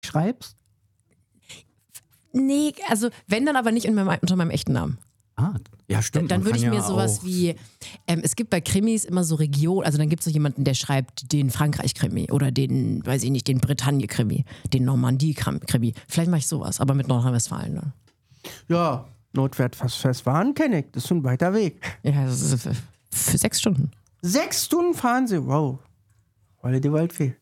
schreibst? Nee, also wenn dann aber nicht unter meinem echten Namen. Ah, ja stimmt. Dann würde ich mir sowas wie, es gibt bei Krimis immer so Regionen, also dann gibt es so jemanden, der schreibt den Frankreich-Krimi oder den, weiß ich nicht, den Bretagne-Krimi, den Normandie-Krimi. Vielleicht mache ich sowas, aber mit Nordrhein-Westfalen. Ne? Ja, Nordwestfalen kenne ich, das ist ein weiter Weg. Ja, das ist für 6 Stunden. 6 Stunden fahren sie, wow. Weil die Welt viel.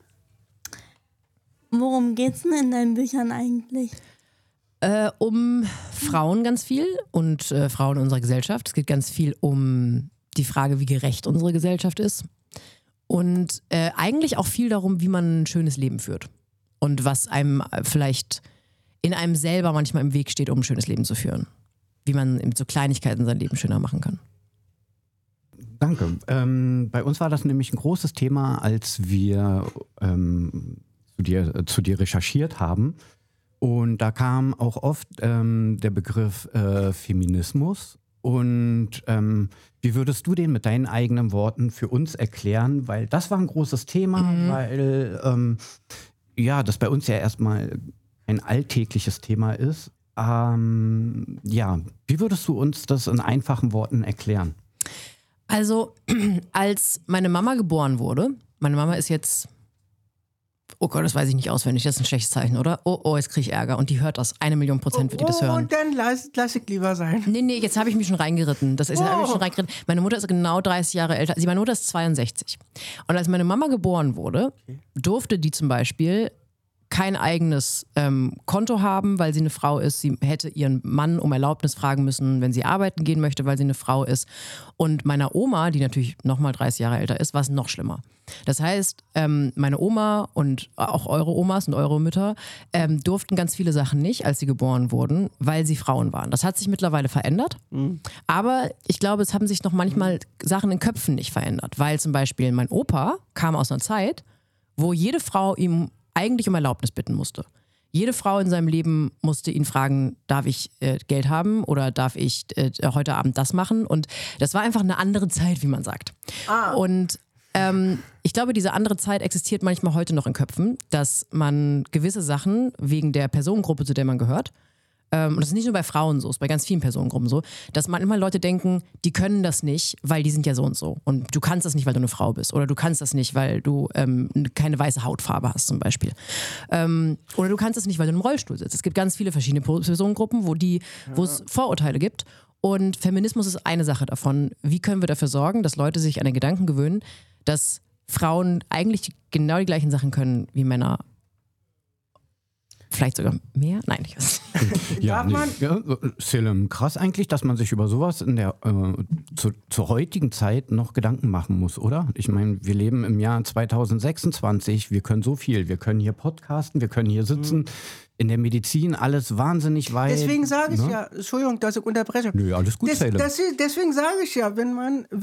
Worum geht's denn in deinen Büchern eigentlich? Um Frauen ganz viel und Frauen in unserer Gesellschaft. Es geht ganz viel um die Frage, wie gerecht unsere Gesellschaft ist. Und eigentlich auch viel darum, wie man ein schönes Leben führt. Und was einem vielleicht in einem selber manchmal im Weg steht, um ein schönes Leben zu führen. Wie man mit so Kleinigkeiten sein Leben schöner machen kann. Danke. Bei uns war das nämlich ein großes Thema, als wir zu dir recherchiert haben. Und da kam auch oft der Begriff Feminismus. Und wie würdest du den mit deinen eigenen Worten für uns erklären? Weil das war ein großes Thema, weil das bei uns ja erstmal ein alltägliches Thema ist. Wie würdest du uns das in einfachen Worten erklären? Also, als meine Mama geboren wurde, meine Mama ist jetzt, oh Gott, das weiß ich nicht auswendig, das ist ein schlechtes Zeichen, oder? Oh, jetzt kriege ich Ärger und die hört das, 1.000.000% wird die das hören. Und dann lass ich lieber sein. Nee, jetzt habe ich mich schon reingeritten. Meine Mutter ist genau 30 Jahre älter, meine Mutter ist 62. Und als meine Mama geboren wurde, durfte die zum Beispiel kein eigenes Konto haben, weil sie eine Frau ist. Sie hätte ihren Mann um Erlaubnis fragen müssen, wenn sie arbeiten gehen möchte, weil sie eine Frau ist. Und meiner Oma, die natürlich nochmal 30 Jahre älter ist, war es noch schlimmer. Das heißt, meine Oma und auch eure Omas und eure Mütter durften ganz viele Sachen nicht, als sie geboren wurden, weil sie Frauen waren. Das hat sich mittlerweile verändert. Aber ich glaube, es haben sich noch manchmal Sachen in Köpfen nicht verändert. Weil zum Beispiel mein Opa kam aus einer Zeit, wo jede Frau ihm eigentlich um Erlaubnis bitten musste. Jede Frau in seinem Leben musste ihn fragen, darf ich Geld haben oder darf ich heute Abend das machen? Und das war einfach eine andere Zeit, wie man sagt. Und ich glaube, diese andere Zeit existiert manchmal heute noch in Köpfen, dass man gewisse Sachen wegen der Personengruppe, zu der man gehört, und das ist nicht nur bei Frauen so, es ist bei ganz vielen Personengruppen so, dass manchmal Leute denken, die können das nicht, weil die sind ja so und so. Und du kannst das nicht, weil du eine Frau bist. Oder du kannst das nicht, weil du keine weiße Hautfarbe hast zum Beispiel. Oder du kannst das nicht, weil du im Rollstuhl sitzt. Es gibt ganz viele verschiedene Personengruppen, wo es Vorurteile gibt. Und Feminismus ist eine Sache davon. Wie können wir dafür sorgen, dass Leute sich an den Gedanken gewöhnen, dass Frauen eigentlich genau die gleichen Sachen können wie Männer. Vielleicht sogar mehr? Nein, nicht. Selim, krass eigentlich, dass man sich über sowas in der zur heutigen Zeit noch Gedanken machen muss, oder? Ich meine, wir leben im Jahr 2026, wir können so viel, wir können hier podcasten, wir können hier sitzen, in der Medizin alles wahnsinnig weit. Deswegen sage ich Entschuldigung, dass ich unterbreche. Nö, alles gut, Selim. Deswegen sage ich ja, wenn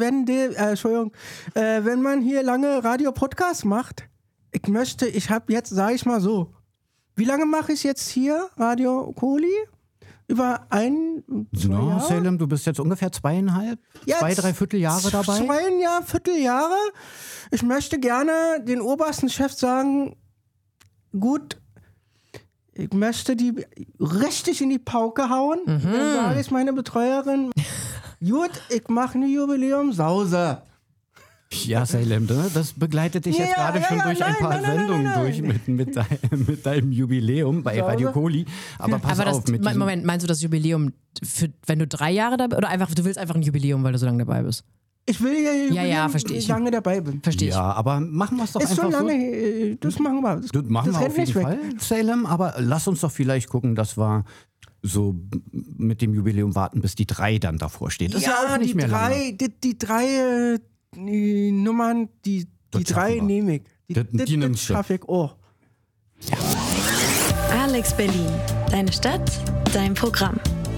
man hier lange Radio-Podcasts macht, ich habe jetzt, sage ich mal so, wie lange mache ich jetzt hier Radio Koli? Über 2 Jahre? Selim, du bist jetzt ungefähr 2,5, 2-3 Jahre dabei? 2 Vierteljahre. Ich möchte gerne den obersten Chef sagen, gut, ich möchte die richtig in die Pauke hauen. Dann sage ich meine Betreuerin, gut, ich mache eine Jubiläumsause. Ja, Selim, das begleitet dich jetzt gerade schon durch ein paar Sendungen durch mit deinem Jubiläum bei Radio Koli. Aber pass auf. Moment, meinst du das Jubiläum, wenn du 3 Jahre dabei oder einfach, du willst einfach ein Jubiläum, weil du so lange dabei bist? Ich will ja verstehe ich. Lange dabei bin. Verstehe ich. Ja, aber machen wir es doch ist einfach schon lange, so. Das machen wir. Das machen wir auf jeden Fall, Selim. Aber lass uns doch vielleicht gucken, dass wir so mit dem Jubiläum warten, bis die 3 dann davor steht. Das ist ja auch nicht mehr lange. Die 3 Nummern, die 3 nehme ich. Die nimmst du. Schaffe ich auch. Ja. Alex Berlin. Deine Stadt, dein Programm.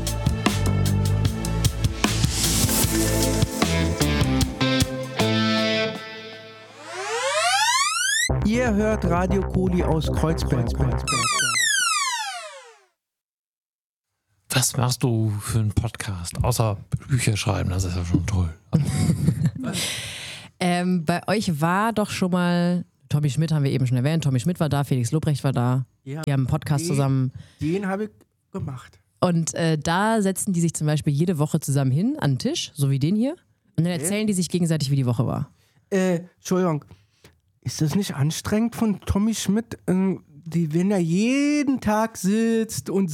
Ihr hört Radio Koli aus Kreuzberg. Was machst du für einen Podcast? Außer Bücher schreiben, das ist ja schon toll. Bei euch war doch schon mal Tommy Schmidt haben wir eben schon erwähnt. Tommy Schmidt war da, Felix Lobrecht war da. Ja. Die haben einen Podcast zusammen. Den habe ich gemacht. Und da setzen die sich zum Beispiel jede Woche zusammen hin an den Tisch, so wie den hier. Und dann erzählen die sich gegenseitig, wie die Woche war. Entschuldigung, ist das nicht anstrengend von Tommy Schmidt, wenn er jeden Tag sitzt und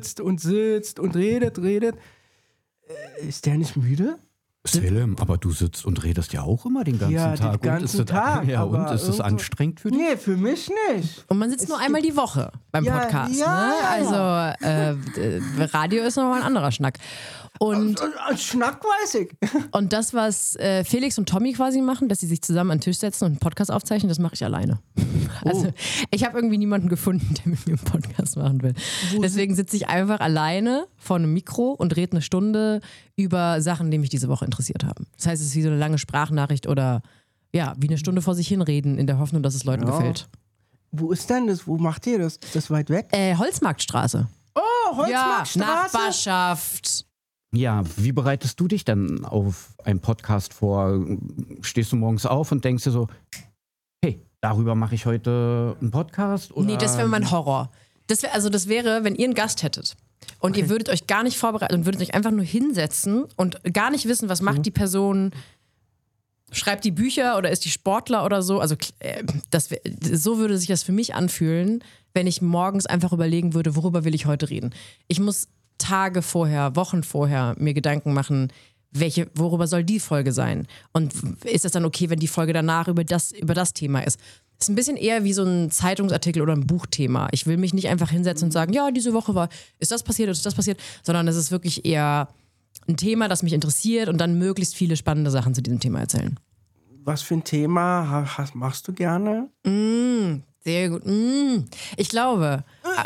redet, ist der nicht müde? Selim, aber du sitzt und redest ja auch immer den ganzen Tag. Den ganzen Tag. Ja, und aber ist das anstrengend für dich? Nee, für mich nicht. Und man sitzt nur einmal die Woche beim Ja, Podcast. ja. Ne? Also Radio ist nochmal ein anderer Schnack. Und Schnack weiß ich. Und das, was Felix und Tommy quasi machen, dass sie sich zusammen an den Tisch setzen und einen Podcast aufzeichnen, das mache ich alleine. Also ich habe irgendwie niemanden gefunden, der mit mir einen Podcast machen will. Deswegen sitze ich einfach alleine vor einem Mikro und rede eine Stunde über Sachen, die mich diese Woche interessiert haben. Das heißt, es ist wie so eine lange Sprachnachricht oder ja, wie eine Stunde vor sich hinreden in der Hoffnung, dass es Leuten gefällt. Wo ist denn das? Wo macht ihr das? Ist das weit weg? Holzmarktstraße. Oh, Holzmarktstraße. Ja, Nachbarschaft. Ja, wie bereitest du dich dann auf einen Podcast vor? Stehst du morgens auf und denkst dir so, hey, darüber mache ich heute einen Podcast? Oder? Nee, das wäre mein Horror. Das wäre, wenn ihr einen Gast hättet und ihr würdet euch gar nicht vorbereiten und würdet euch einfach nur hinsetzen und gar nicht wissen, was macht die Person, schreibt die Bücher oder ist die Sportler oder so. Also so würde sich das für mich anfühlen, wenn ich morgens einfach überlegen würde, worüber will ich heute reden. Ich muss Tage vorher, Wochen vorher mir Gedanken machen, worüber soll die Folge sein? Und ist es dann okay, wenn die Folge danach über das Thema ist? Das ist ein bisschen eher wie so ein Zeitungsartikel oder ein Buchthema. Ich will mich nicht einfach hinsetzen und sagen, ja, diese Woche ist das passiert, sondern es ist wirklich eher ein Thema, das mich interessiert und dann möglichst viele spannende Sachen zu diesem Thema erzählen. Was für ein Thema machst du gerne? Sehr gut. Ich glaube.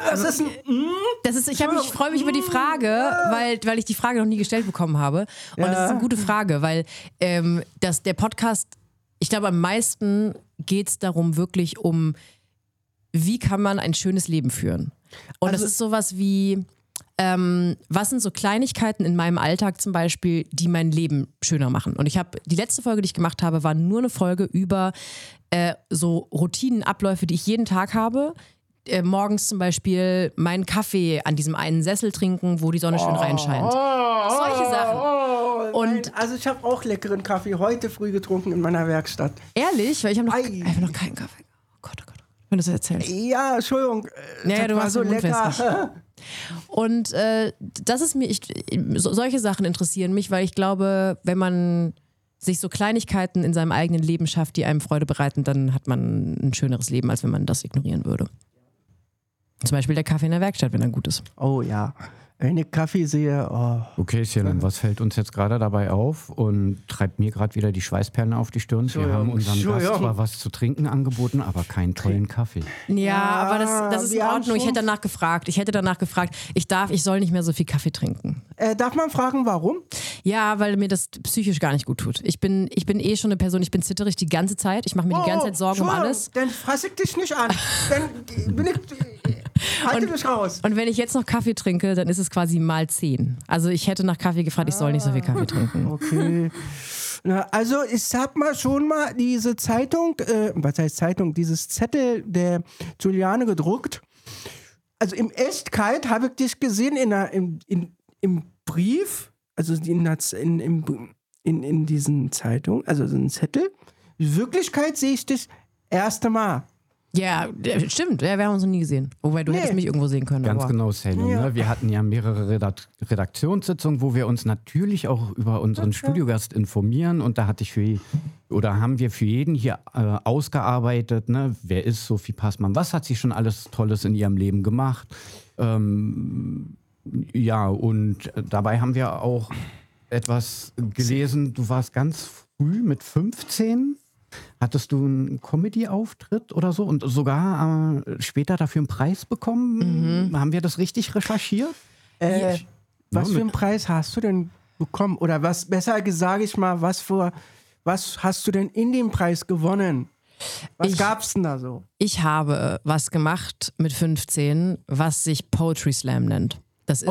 Ich freue mich über die Frage, weil ich die Frage noch nie gestellt bekommen habe. Und das ist eine gute Frage, weil der Podcast, ich glaube, am meisten geht es darum, wirklich wie kann man ein schönes Leben führen. Und das ist sowas wie, was sind so Kleinigkeiten in meinem Alltag zum Beispiel, die mein Leben schöner machen. Und die letzte Folge, die ich gemacht habe, war nur eine Folge über so Routinenabläufe, die ich jeden Tag habe. Morgens zum Beispiel meinen Kaffee an diesem einen Sessel trinken, wo die Sonne schön reinscheint. Solche Sachen. Und also ich habe auch leckeren Kaffee heute früh getrunken in meiner Werkstatt. Ehrlich? Weil ich habe noch keinen Kaffee. Oh Gott, wenn du das erzählst. Ja, Entschuldigung. Ja, du war hast so den Mund lecker. wässrig. Und das ist solche Sachen interessieren mich, weil ich glaube, wenn man sich so Kleinigkeiten in seinem eigenen Leben schafft, die einem Freude bereiten, dann hat man ein schöneres Leben, als wenn man das ignorieren würde. Zum Beispiel der Kaffee in der Werkstatt, wenn er gut ist. Oh ja, wenn ich Kaffee sehe, Okay, Selim, was fällt uns jetzt gerade dabei auf und treibt mir gerade wieder die Schweißperlen auf die Stirn? Wir haben unserem Gast zwar was zu trinken angeboten, aber keinen tollen Kaffee. Ja, aber das ist in Ordnung. Ich hätte danach gefragt. Ich soll nicht mehr so viel Kaffee trinken. Darf man fragen, warum? Ja, weil mir das psychisch gar nicht gut tut. Ich bin eh schon eine Person, ich bin zitterig die ganze Zeit. Ich mache mir die ganze Zeit Sorgen um alles. Dann fasse ich dich nicht an. Dann bin ich... Halte dich raus. Und wenn ich jetzt noch Kaffee trinke, dann ist es quasi mal 10. Also ich hätte nach Kaffee gefragt, ich soll nicht so viel Kaffee trinken. Okay. Na, also ich habe schon mal diese Zeitung, dieses Zettel der Juliane gedruckt. Also im Echtzeit habe ich dich gesehen im Brief, also in diesen Zeitung, also so ein Zettel. In Wirklichkeit sehe ich dich erste Mal. Ja, stimmt. Ja, wir haben uns noch nie gesehen. Wobei, du hättest mich irgendwo sehen können. Ganz genau, Selim. Ja. Ne? Wir hatten ja mehrere Redaktionssitzungen, wo wir uns natürlich auch über unseren Studiogast informieren. Und da haben wir für jeden hier ausgearbeitet, ne? Wer ist Sophie Passmann? Was hat sie schon alles Tolles in ihrem Leben gemacht? Ja, und dabei haben wir auch etwas gelesen. Du warst ganz früh mit 15. Hattest du einen Comedy-Auftritt oder so und sogar später dafür einen Preis bekommen? Haben wir das richtig recherchiert? Was für einen Preis hast du denn bekommen? Oder was, besser gesagt, was hast du denn in dem Preis gewonnen? Was gab's denn da so? Ich habe was gemacht mit 15, was sich Poetry Slam nennt. Das ist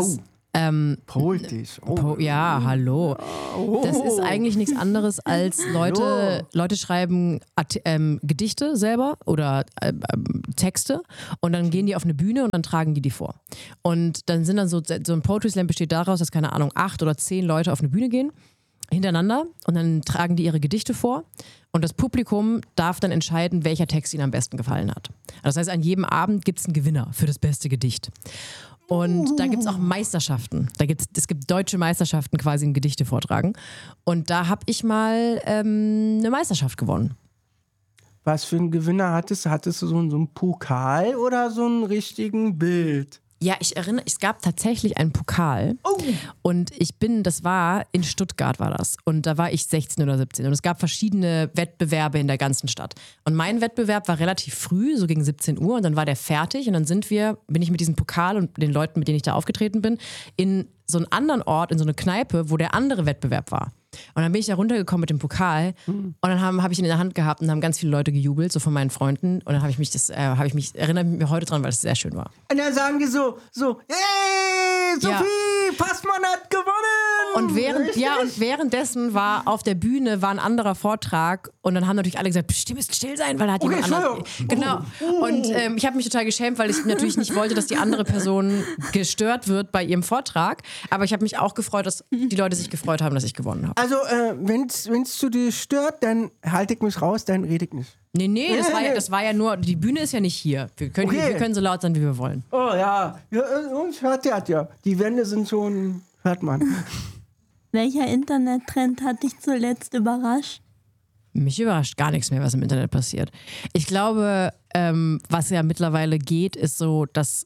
Poetisch. Ja, hallo. Das ist eigentlich nichts anderes als Leute schreiben Gedichte selber oder Texte und dann gehen die auf eine Bühne und dann tragen die vor. Und dann sind dann so ein Poetry Slam besteht daraus, dass, keine Ahnung, 8 oder 10 Leute auf eine Bühne gehen hintereinander und dann tragen die ihre Gedichte vor und das Publikum darf dann entscheiden, welcher Text ihnen am besten gefallen hat. Das heißt, an jedem Abend gibt es einen Gewinner für das beste Gedicht. Und da gibt es auch Meisterschaften. Es gibt deutsche Meisterschaften quasi in Gedichte vortragen. Und da habe ich mal eine Meisterschaft gewonnen. Was für einen Gewinner hattest du? Hattest du so einen Pokal oder so einen richtigen Bild? Ja, ich erinnere, es gab tatsächlich einen Pokal und das war in Stuttgart war das und da war ich 16 oder 17 und es gab verschiedene Wettbewerbe in der ganzen Stadt und mein Wettbewerb war relativ früh, so gegen 17 Uhr und dann war der fertig und dann bin ich mit diesem Pokal und den Leuten, mit denen ich da aufgetreten bin, in so einen anderen Ort, in so eine Kneipe, wo der andere Wettbewerb war. Und dann bin ich da runtergekommen mit dem Pokal und dann habe ich ihn in der Hand gehabt und haben ganz viele Leute gejubelt, so von meinen Freunden. Und dann erinnere ich mich heute dran, weil es sehr schön war. Und dann sagen die so, hey, Sophie, Passmann hat gewonnen! Und währenddessen war auf der Bühne ein anderer Vortrag und dann haben natürlich alle gesagt, bestimmt müsst still sein, weil da hat jemand anderen. Genau. Und ich habe mich total geschämt, weil ich natürlich nicht wollte, dass die andere Person gestört wird bei ihrem Vortrag. Aber ich habe mich auch gefreut, dass die Leute sich gefreut haben, dass ich gewonnen habe. Also, wenn's zu dir stört, dann halte ich mich raus, dann rede ich nicht. Nee, das war ja nur, die Bühne ist ja nicht hier. Wir können so laut sein, wie wir wollen. Oh ja, uns hört ja. Die Wände sind schon, hört man. Welcher Internettrend hat dich zuletzt überrascht? Mich überrascht gar nichts mehr, was im Internet passiert. Ich glaube, was ja mittlerweile geht, ist so, dass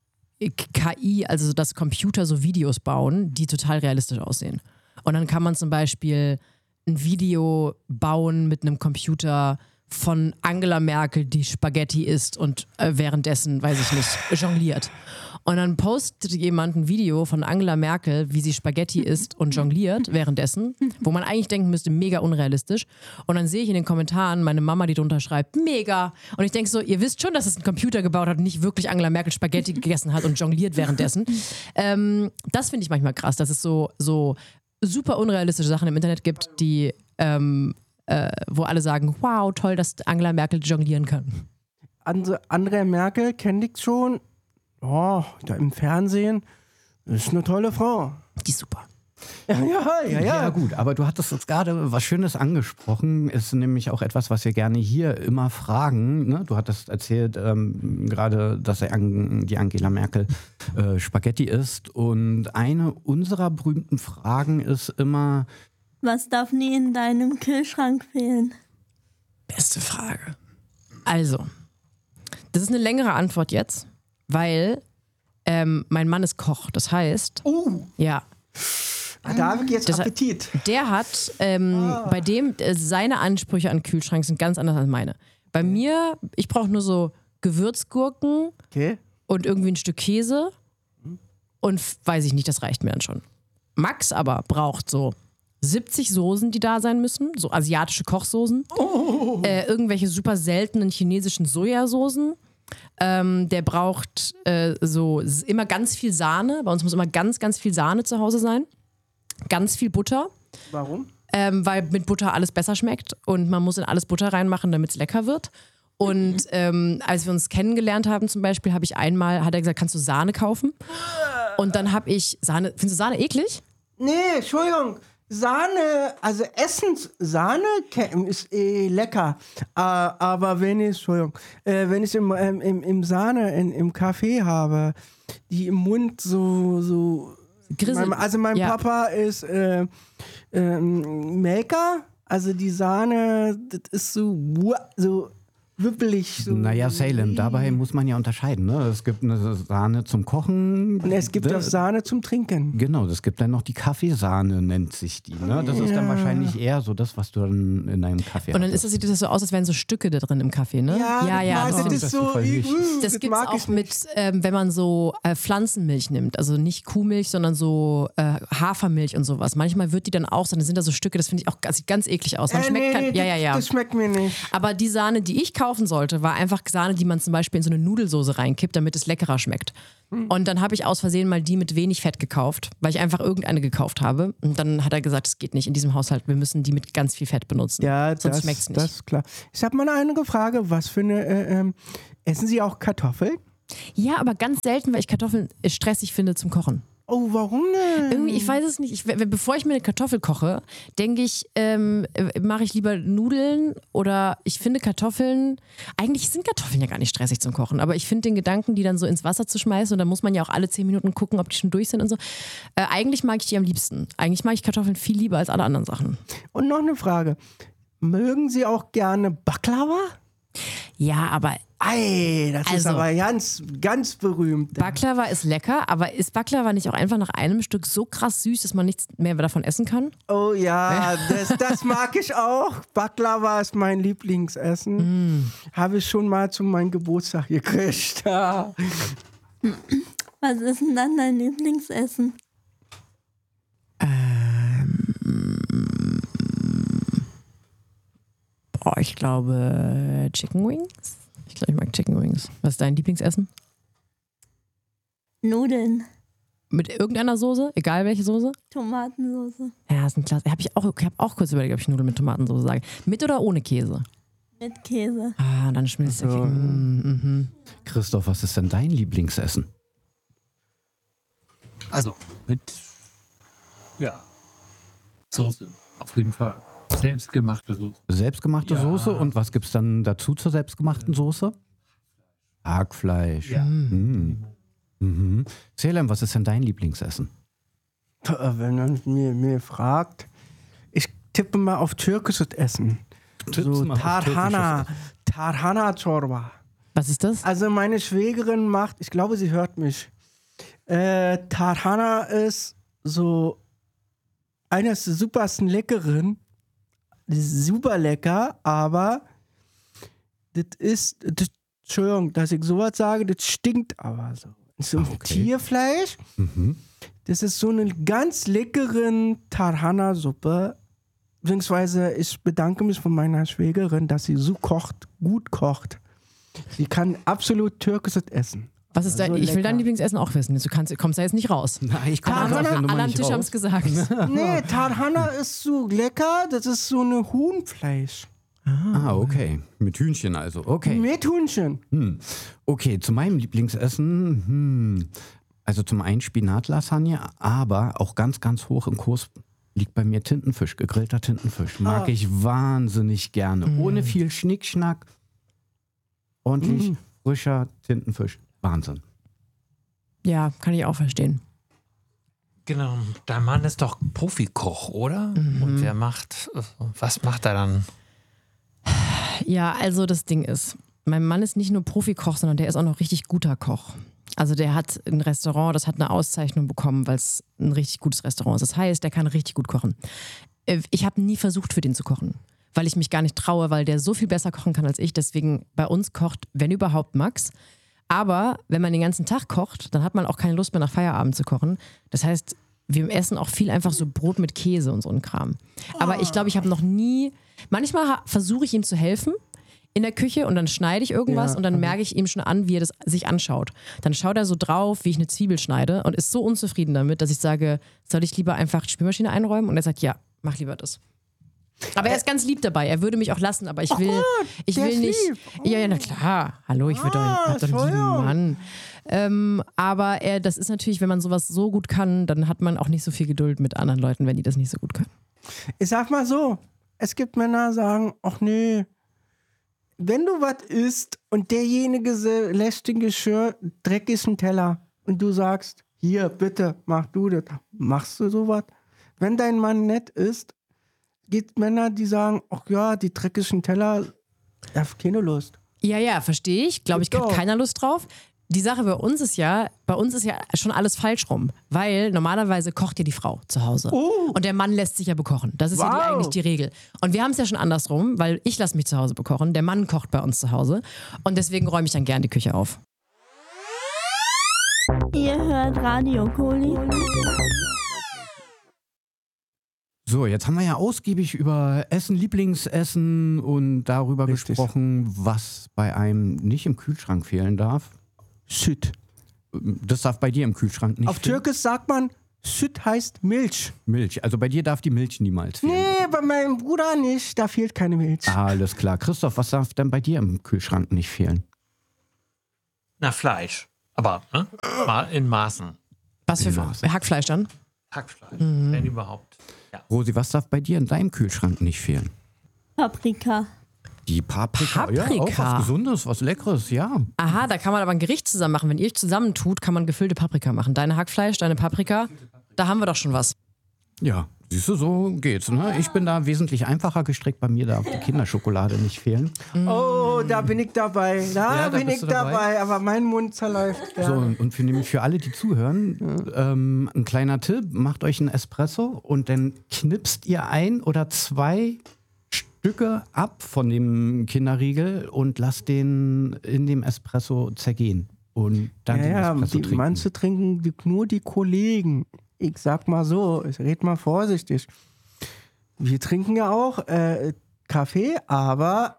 KI, also dass Computer so Videos bauen, die total realistisch aussehen. Und dann kann man zum Beispiel ein Video bauen mit einem Computer von Angela Merkel, die Spaghetti isst und währenddessen, weiß ich nicht, jongliert. Und dann postet jemand ein Video von Angela Merkel, wie sie Spaghetti isst und jongliert währenddessen, wo man eigentlich denken müsste, mega unrealistisch. Und dann sehe ich in den Kommentaren meine Mama, die drunter schreibt, mega. Und ich denke so, ihr wisst schon, dass es ein Computer gebaut hat und nicht wirklich Angela Merkel Spaghetti gegessen hat und jongliert währenddessen. Das finde ich manchmal krass, dass es so super unrealistische Sachen im Internet gibt, die wo alle sagen, wow, toll, dass Angela Merkel jonglieren kann. Angela Merkel kenne ich schon. Oh, da im Fernsehen. Ist eine tolle Frau. Die ist super. Ja. Ja, gut, aber du hattest jetzt gerade was Schönes angesprochen, ist nämlich auch etwas, was wir gerne hier immer fragen. Ne? Du hattest erzählt gerade, dass die Angela Merkel Spaghetti isst und eine unserer berühmten Fragen ist immer: Was darf nie in deinem Kühlschrank fehlen? Beste Frage. Also, das ist eine längere Antwort jetzt, weil mein Mann ist Koch, das heißt, ja. Da habe ich jetzt Appetit. Der hat, bei dem, seine Ansprüche an Kühlschrank sind ganz anders als meine. Bei mir, ich brauche nur so Gewürzgurken und irgendwie ein Stück Käse und weiß ich nicht, das reicht mir dann schon. Max aber braucht so 70 Soßen, die da sein müssen, so asiatische Kochsoßen, irgendwelche super seltenen chinesischen Sojasoßen. Der braucht immer ganz viel Sahne. Bei uns muss immer ganz, ganz viel Sahne zu Hause sein. Ganz viel Butter. Warum? Weil mit Butter alles besser schmeckt und man muss in alles Butter reinmachen, damit es lecker wird. Und als wir uns kennengelernt haben zum Beispiel, hat er gesagt, kannst du Sahne kaufen? Und dann habe ich Sahne, findest du Sahne eklig? Nee, Entschuldigung. Sahne, also Essenssahne ist lecker. Aber wenn ich im Sahne im Kaffee habe, die im Mund so Grissel. Mein Papa ist Melker, also die Sahne, das ist so wippelig. So. Naja, Salem, dabei muss man ja unterscheiden. Ne? Es gibt eine Sahne zum Kochen. Und es gibt auch Sahne zum Trinken. Genau, es gibt dann noch die Kaffeesahne, nennt sich die. Ne? Das ist dann wahrscheinlich eher so das, was du dann in deinem Kaffee hast. Und dann sieht das so aus, als wären so Stücke da drin im Kaffee, ne? Ja. Das ist so. Das gibt es auch mit, wenn man so Pflanzenmilch nimmt. Also nicht Kuhmilch, sondern so Hafermilch und sowas. Manchmal wird die dann auch, dann sind da so Stücke, das finde ich auch, das sieht ganz eklig aus. Das schmeckt mir nicht. Aber die Sahne, die ich kaufe, kaufen sollte, war einfach Sahne, die man zum Beispiel in so eine Nudelsoße reinkippt, damit es leckerer schmeckt. Und dann habe ich aus Versehen mal die mit wenig Fett gekauft, weil ich einfach irgendeine gekauft habe. Und dann hat er gesagt, es geht nicht in diesem Haushalt, wir müssen die mit ganz viel Fett benutzen. Ja, sonst schmeckt es nicht. Das ist klar. Ich habe mal eine andere Frage. Was für eine, essen Sie auch Kartoffeln? Ja, aber ganz selten, weil ich Kartoffeln stressig finde zum Kochen. Oh, warum denn? Irgendwie, ich weiß es nicht. Bevor ich mir eine Kartoffel koche, denke ich, mache ich lieber Nudeln oder ich finde Kartoffeln, eigentlich sind Kartoffeln ja gar nicht stressig zum Kochen, aber ich finde den Gedanken, die dann so ins Wasser zu schmeißen und dann muss man ja auch alle 10 Minuten gucken, ob die schon durch sind und so. Eigentlich mag ich die am liebsten. Eigentlich mag ich Kartoffeln viel lieber als alle anderen Sachen. Und noch eine Frage. Mögen Sie auch gerne Baklava? Ja, aber Ei, das ist Also- aber ganz, ganz berühmt. Baklava ist lecker, aber ist Baklava nicht auch einfach nach einem Stück so krass süß, dass man nichts mehr davon essen kann? Oh ja, das mag ich auch. Baklava ist mein Lieblingsessen. Habe ich schon mal zu meinem Geburtstag gekriegt. Ja. Was ist denn dann dein Lieblingsessen? Ich glaube Chicken Wings. Ich glaube, ich mag Chicken Wings. Was ist dein Lieblingsessen? Nudeln, Mit irgendeiner Soße? Egal welche Soße? Tomatensauce Ja, ist ein klasse. Ich habe auch kurz überlegt, ob ich Nudeln mit Tomatensauce sage. Mit oder ohne Käse? mit Käse. Ah, dann schmilzt der Käse. Christoph, was ist denn dein Lieblingsessen? Also mit Soße. Auf jeden Fall. Selbstgemachte Soße. Selbstgemachte Soße und was gibt's dann dazu zur selbstgemachten Soße? Hackfleisch. Ja. Mhm. Selim, was ist denn dein Lieblingsessen? Wenn man mir fragt, ich tippe mal auf türkisches Essen. So Tarhana Çorba. Was ist das? Also meine Schwägerin macht, ich glaube, sie hört mich. Tarhana ist so eines der supersten Leckeren. Das ist super lecker, aber Entschuldigung, dass ich sowas sage, das stinkt aber so. So ein Tierfleisch. Das ist so eine ganz leckeren Tarhana-Suppe. Beziehungsweise ich bedanke mich von meiner Schwägerin, dass sie so gut kocht. Sie kann absolut türkisches essen. Was ist dein, so ich will lecker. dein Lieblingsessen auch wissen. Du kommst da jetzt nicht raus. Nein, ich komme Alle aus der Nummer am nicht Tisch haben es raus. gesagt. Nee, Tarhana ist so lecker. Das ist so eine Huhnfleisch. Ah, okay. Mit Hühnchen also. Okay. Mit Hühnchen. Okay, zu meinem Lieblingsessen. Also zum einen Spinatlasagne, aber auch ganz, ganz hoch im Kurs liegt bei mir Tintenfisch, gegrillter Tintenfisch. Mag ich wahnsinnig gerne. Ohne viel Schnickschnack. Ordentlich frischer Tintenfisch. Wahnsinn. Ja, kann ich auch verstehen. Genau. Dein Mann ist doch Profikoch, oder? Und was macht er dann? Ja, also das Ding ist, mein Mann ist nicht nur Profikoch, sondern der ist auch noch richtig guter Koch. Also der hat ein Restaurant, das hat eine Auszeichnung bekommen, weil es ein richtig gutes Restaurant ist. Das heißt, der kann richtig gut kochen. Ich habe nie versucht, für den zu kochen, weil ich mich gar nicht traue, weil der so viel besser kochen kann als ich. Deswegen bei uns kocht, wenn überhaupt, Max. Aber wenn man den ganzen Tag kocht, dann hat man auch keine Lust mehr nach Feierabend zu kochen. Das heißt, wir essen auch viel einfach so Brot mit Käse und so ein Kram. Aber ich glaube, ich habe noch nie, manchmal versuche ich ihm zu helfen in der Küche und dann schneide ich irgendwas und dann merke ich ihm schon an, wie er das sich anschaut. Dann schaut er so drauf, wie ich eine Zwiebel schneide und ist so unzufrieden damit, dass ich sage, soll ich lieber einfach die Spülmaschine einräumen? Und er sagt, ja, mach lieber das. Aber er ist ganz lieb dabei. Er würde mich auch lassen, aber ich will nicht. lieb. Ja, na klar. Hallo, ich würde hab doch einen lieben Mann. Aber das ist natürlich, wenn man sowas so gut kann, dann hat man auch nicht so viel Geduld mit anderen Leuten, wenn die das nicht so gut können. Ich sag mal so, es gibt Männer, die sagen, ach nee, wenn du was isst und derjenige lässt den Geschirr dreckigen Teller und du sagst, hier, bitte, mach du das, machst du sowas? Wenn dein Mann nett ist, gibt Männer, die sagen, ach ja, die dreckigen Teller, ich hab keine Lust. Ja, verstehe ich. Glaube ich, hat Doch. keiner Lust drauf. Die Sache bei uns ist ja schon alles falsch rum. Weil normalerweise kocht ja die Frau zu Hause. Und der Mann lässt sich ja bekochen. Das ist ja eigentlich die Regel. Und wir haben es ja schon andersrum, weil ich lasse mich zu Hause bekochen. Der Mann kocht bei uns zu Hause. Und deswegen räume ich dann gern die Küche auf. Ihr hört Radio Koli. So, jetzt haben wir ja ausgiebig über Essen, Lieblingsessen und darüber gesprochen, was bei einem nicht im Kühlschrank fehlen darf. Süt. Das darf bei dir im Kühlschrank nicht Auf fehlen. Türkisch sagt man, Süt heißt Milch. Milch. Also bei dir darf die Milch niemals fehlen. Nee, bei meinem Bruder nicht. Da fehlt keine Milch. Alles klar. Christoph, was darf denn bei dir im Kühlschrank nicht fehlen? Na, Fleisch. Aber mal in Maßen. Was für Hackfleisch dann? Hackfleisch, wenn überhaupt. Ja. Rosi, was darf bei dir in deinem Kühlschrank nicht fehlen? Paprika. Die Paprika. Ja, auch was Gesundes, was Leckeres, ja. Aha, da kann man aber ein Gericht zusammen machen. Wenn ihr euch zusammentut, kann man gefüllte Paprika machen. Deine Hackfleisch, deine Paprika, da haben wir doch schon was. Ja, siehst du, so geht's. Ne? Ich bin da wesentlich einfacher gestrickt. Bei mir darf die Kinderschokolade nicht fehlen. Oh, da bin ich dabei. Da bin ich dabei. Aber mein Mund zerläuft. Ja. So, und für alle, die zuhören, ein kleiner Tipp, macht euch einen Espresso und dann knipst ihr 1 oder 2 Stücke ab von dem Kinderriegel und lasst den in dem Espresso zergehen. Und dann den Espresso trinken. Manche trinken nur die Kollegen. Ich sag mal so, ich red mal vorsichtig. Wir trinken ja auch Kaffee, aber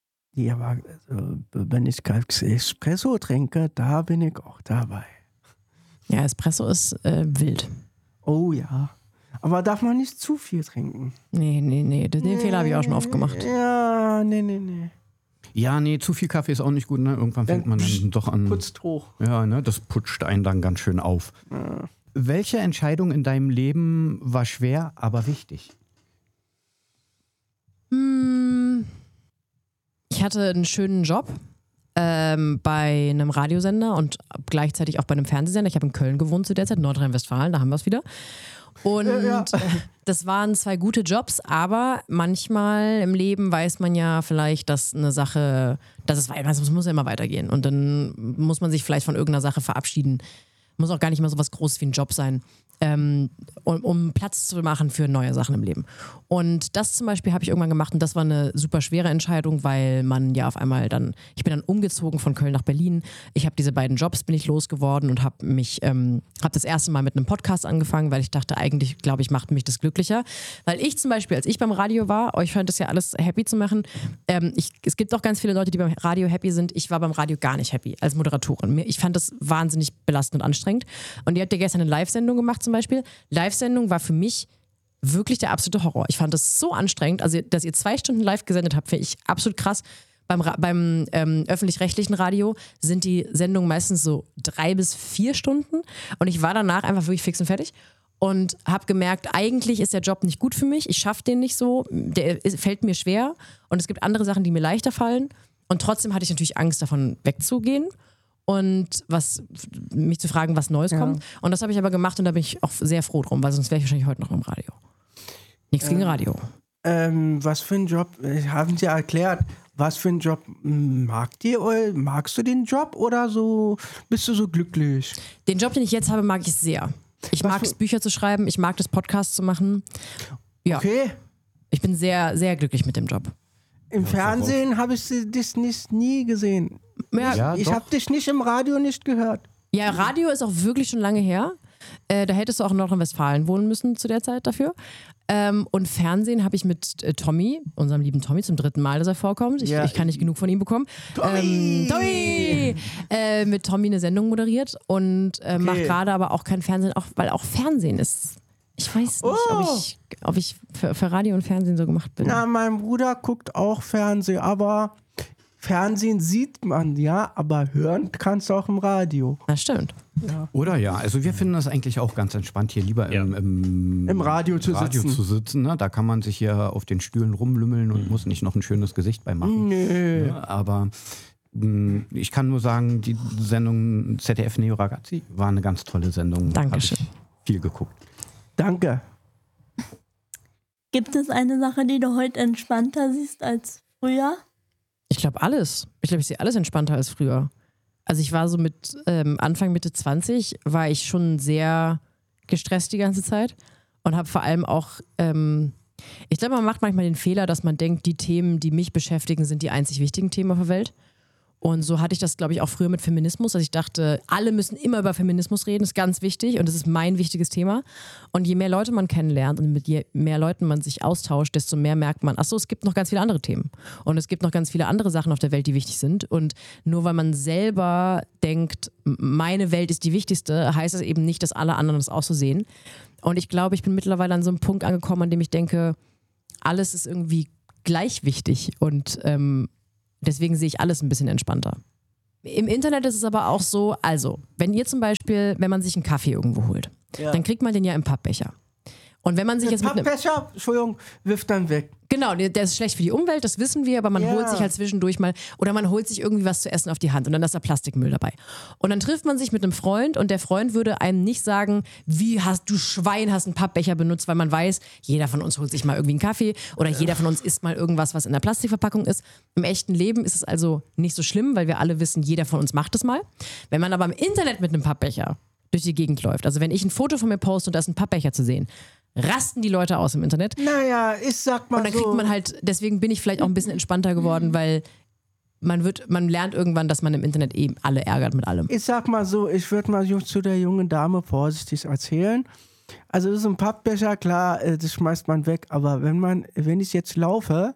wenn ich Espresso trinke, da bin ich auch dabei. Ja, Espresso ist wild. Oh ja. Aber darf man nicht zu viel trinken? Nee. Den Fehler habe ich auch schon oft gemacht. Ja, nee. Ja, nee, zu viel Kaffee ist auch nicht gut. Ne? Irgendwann fängt man dann doch an. Putzt hoch. Ja, ne, das putscht einen dann ganz schön auf. Ja. Welche Entscheidung in deinem Leben war schwer, aber wichtig? Ich hatte einen schönen Job bei einem Radiosender und gleichzeitig auch bei einem Fernsehsender. Ich habe in Köln gewohnt zu der Zeit, Nordrhein-Westfalen, da haben wir es wieder. Und das waren 2 gute Jobs, aber manchmal im Leben weiß man ja vielleicht, dass eine Sache, es muss ja immer weitergehen. Und dann muss man sich vielleicht von irgendeiner Sache verabschieden. Muss auch gar nicht mal so was Großes wie ein Job sein, um Platz zu machen für neue Sachen im Leben. Und das zum Beispiel habe ich irgendwann gemacht und das war eine super schwere Entscheidung, weil man ja auf einmal ich bin dann umgezogen von Köln nach Berlin. Ich habe diese beiden Jobs, bin ich losgeworden und habe das erste Mal mit einem Podcast angefangen, weil ich dachte, eigentlich, glaube ich, macht mich das glücklicher. Weil ich zum Beispiel, als ich beim Radio war, euch scheint das ja alles happy zu machen. Es gibt auch ganz viele Leute, die beim Radio happy sind. Ich war beim Radio gar nicht happy als Moderatorin. Ich fand das wahnsinnig belastend und anstrengend. Und ihr habt ja gestern eine Live-Sendung gemacht zum Beispiel. Live-Sendung war für mich wirklich der absolute Horror. Ich fand das so anstrengend. Also, dass ihr 2 Stunden live gesendet habt, finde ich absolut krass. Beim öffentlich-rechtlichen Radio sind die Sendungen meistens so 3 bis 4 Stunden. Und ich war danach einfach wirklich fix und fertig. Und habe gemerkt, eigentlich ist der Job nicht gut für mich. Ich schaffe den nicht so. Der fällt mir schwer. Und es gibt andere Sachen, die mir leichter fallen. Und trotzdem hatte ich natürlich Angst, davon wegzugehen. Und mich zu fragen, was Neues kommt. Und das habe ich aber gemacht und da bin ich auch sehr froh drum, weil sonst wäre ich wahrscheinlich heute noch im Radio. Nichts gegen Radio. Was für ein Job, haben Sie erklärt, was für ein Job magst du den Job oder so bist du so glücklich? Den Job, den ich jetzt habe, mag ich sehr. Ich mag es, Bücher zu schreiben, ich mag das, Podcasts zu machen. Ja. Okay. Ich bin sehr, sehr glücklich mit dem Job. Im Fernsehen habe ich das nie gesehen. Ja, ich habe dich nicht im Radio nicht gehört. Ja, Radio ist auch wirklich schon lange her. Da hättest du auch in Nordrhein-Westfalen wohnen müssen zu der Zeit dafür. Und Fernsehen habe ich mit Tommy, unserem lieben Tommy, zum 3. Mal, dass er vorkommt. Ich kann nicht genug von ihm bekommen. Tommy! Mit Tommy eine Sendung moderiert und mache gerade aber auch kein Fernsehen, weil auch Fernsehen ist. Ich weiß nicht, ob ich für Radio und Fernsehen so gemacht bin. Na, mein Bruder guckt auch Fernsehen, aber Fernsehen sieht man, ja, aber hören kannst du auch im Radio. Das stimmt. Ja. Oder ja, also wir finden das eigentlich auch ganz entspannt, hier lieber im Radio zu sitzen. Ne? Da kann man sich hier auf den Stühlen rumlümmeln und muss nicht noch ein schönes Gesicht bei machen. Nee. Ja, aber ich kann nur sagen, die Sendung ZDF Neo Ragazzi war eine ganz tolle Sendung. Dankeschön. Hab ich viel geguckt. Danke. Gibt es eine Sache, die du heute entspannter siehst als früher? Ich glaube alles. Ich glaube, ich sehe alles entspannter als früher. Also ich war so mit Anfang, Mitte 20, war ich schon sehr gestresst die ganze Zeit und habe vor allem auch, ich glaube, man macht manchmal den Fehler, dass man denkt, die Themen, die mich beschäftigen, sind die einzig wichtigen Themen auf der Welt. Und so hatte ich das, glaube ich, auch früher mit Feminismus, dass ich dachte, alle müssen immer über Feminismus reden, ist ganz wichtig und das ist mein wichtiges Thema. Und je mehr Leute man kennenlernt und mit je mehr Leuten man sich austauscht, desto mehr merkt man, achso, es gibt noch ganz viele andere Themen. Und es gibt noch ganz viele andere Sachen auf der Welt, die wichtig sind. Und nur weil man selber denkt, meine Welt ist die wichtigste, heißt es eben nicht, dass alle anderen das auch so sehen. Und ich glaube, ich bin mittlerweile an so einem Punkt angekommen, an dem ich denke, alles ist irgendwie gleich wichtig und deswegen sehe ich alles ein bisschen entspannter. Im Internet ist es aber auch so, also, wenn ihr zum Beispiel, wenn man sich einen Kaffee irgendwo holt, dann kriegt man den ja im Pappbecher. Und wenn man sich jetzt mit einem Pappbecher, Entschuldigung, wirft dann weg. Genau, der ist schlecht für die Umwelt, das wissen wir, aber man holt sich halt zwischendurch mal, oder man holt sich irgendwie was zu essen auf die Hand und dann ist da Plastikmüll dabei. Und dann trifft man sich mit einem Freund und der Freund würde einem nicht sagen, du Schwein, hast einen Pappbecher benutzt, weil man weiß, jeder von uns holt sich mal irgendwie einen Kaffee oder jeder von uns isst mal irgendwas, was in der Plastikverpackung ist. Im echten Leben ist es also nicht so schlimm, weil wir alle wissen, jeder von uns macht es mal. Wenn man aber im Internet mit einem Pappbecher durch die Gegend läuft, also wenn ich ein Foto von mir poste und da ist ein Pappbecher zu sehen, rasten die Leute aus im Internet. Naja, ich sag mal so. Und dann kriegt man halt, deswegen bin ich vielleicht auch ein bisschen entspannter geworden, weil man lernt irgendwann, dass man im Internet eben alle ärgert mit allem. Ich sag mal so, ich würde mal zu der jungen Dame vorsichtig erzählen. Also das ist ein Pappbecher, klar, das schmeißt man weg, aber wenn ich jetzt laufe,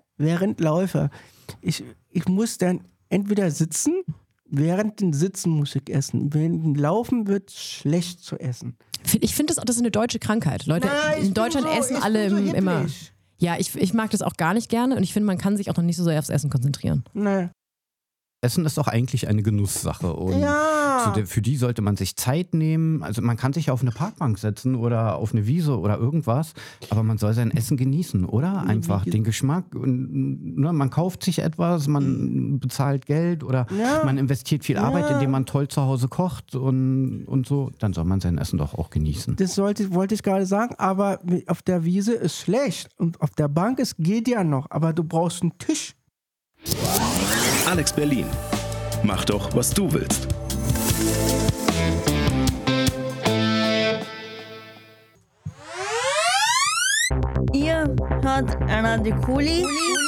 ich muss dann entweder sitzen, während dem Sitzen muss ich essen. Während dem Laufen wird es schlecht zu essen. Ich finde, das ist eine deutsche Krankheit. Leute, in Deutschland essen alle immer. Ja, ich mag das auch gar nicht gerne und ich finde, man kann sich auch noch nicht so sehr aufs Essen konzentrieren. Nee. Essen ist doch eigentlich eine Genusssache und für die sollte man sich Zeit nehmen. Also man kann sich auf eine Parkbank setzen oder auf eine Wiese oder irgendwas, aber man soll sein Essen genießen, oder? Einfach den Geschmack. Und, ne, man kauft sich etwas, man bezahlt Geld oder man investiert viel Arbeit, indem man toll zu Hause kocht und so. Dann soll man sein Essen doch auch genießen. Das wollte ich gerade sagen, aber auf der Wiese ist schlecht und auf der Bank geht ja noch, aber du brauchst einen Tisch. Alex Berlin. Mach doch, was du willst. Ihr hört Radio Kuli.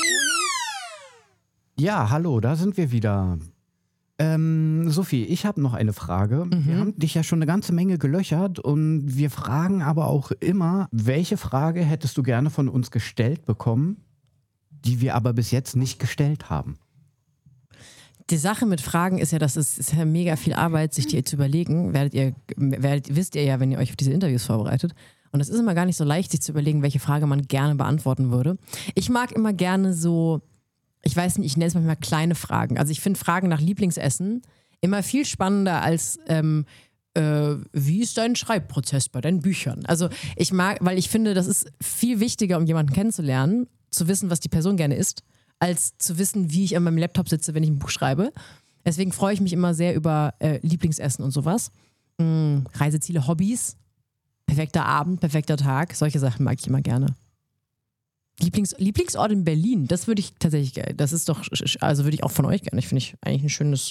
Ja, hallo, da sind wir wieder. Sophie, ich habe noch eine Frage. Wir haben dich ja schon eine ganze Menge gelöchert und wir fragen aber auch immer, welche Frage hättest du gerne von uns gestellt bekommen, die wir aber bis jetzt nicht gestellt haben? Die Sache mit Fragen ist ja, dass es ist ja mega viel Arbeit, sich die zu überlegen. Wisst ihr ja, wenn ihr euch auf diese Interviews vorbereitet. Und es ist immer gar nicht so leicht, sich zu überlegen, welche Frage man gerne beantworten würde. Ich mag immer gerne so, ich weiß nicht, ich nenne es manchmal kleine Fragen. Also ich finde Fragen nach Lieblingsessen immer viel spannender als wie ist dein Schreibprozess bei deinen Büchern? Also weil ich finde, das ist viel wichtiger, um jemanden kennenzulernen, zu wissen, was die Person gerne isst, als zu wissen, wie ich an meinem Laptop sitze, wenn ich ein Buch schreibe. Deswegen freue ich mich immer sehr über Lieblingsessen und sowas. Reiseziele, Hobbys, perfekter Abend, perfekter Tag, solche Sachen mag ich immer gerne. Lieblingsort in Berlin, das würde ich tatsächlich, das ist doch, also würde ich auch von euch gerne. Ich finde eigentlich ein schönes.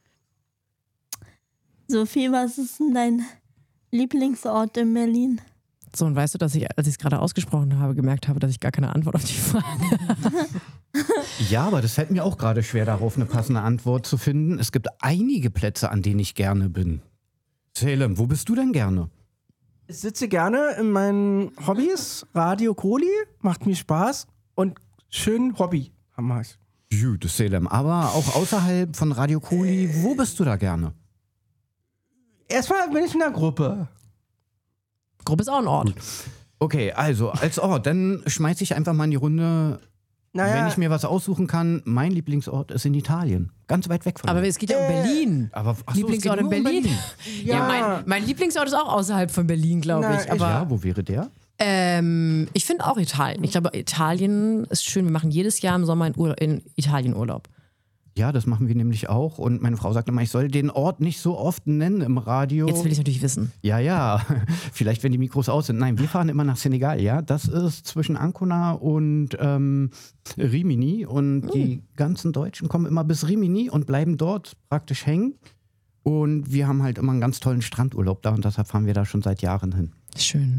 Sophie, was ist denn dein Lieblingsort in Berlin? So, und weißt du, dass ich, als ich es gerade ausgesprochen habe, gemerkt habe, dass ich gar keine Antwort auf die Frage habe? Ja, aber das fällt mir auch gerade schwer, darauf eine passende Antwort zu finden. Es gibt einige Plätze, an denen ich gerne bin. Salem, wo bist du denn gerne? Ich sitze gerne in meinen Hobbys. Radio Koli macht mir Spaß und schön Hobby haben wir. Gut, Salem. Aber auch außerhalb von Radio Koli, wo bist du da gerne? Erstmal bin ich in der Gruppe. Gruppe ist auch ein Ort. Okay, also als Ort, dann schmeiße ich einfach mal in die Runde. Wenn ich mir was aussuchen kann, mein Lieblingsort ist in Italien. Ganz weit weg von mir. Aber es geht ja um Berlin. Aber, Lieblingsort in Berlin. Ja, mein Lieblingsort ist auch außerhalb von Berlin, glaube ich. Aber ja, wo wäre der? Ich finde auch Italien. Ich glaube, Italien ist schön. Wir machen jedes Jahr im Sommer in Italien Urlaub. Ja, das machen wir nämlich auch. Und meine Frau sagt immer, ich soll den Ort nicht so oft nennen im Radio. Jetzt will ich natürlich wissen. Ja. Vielleicht, wenn die Mikros aus sind. Nein, wir fahren immer nach Senegal, ja. Das ist zwischen Ancona und Rimini. Und die ganzen Deutschen kommen immer bis Rimini und bleiben dort praktisch hängen. Und wir haben halt immer einen ganz tollen Strandurlaub da. Und deshalb fahren wir da schon seit Jahren hin. Schön.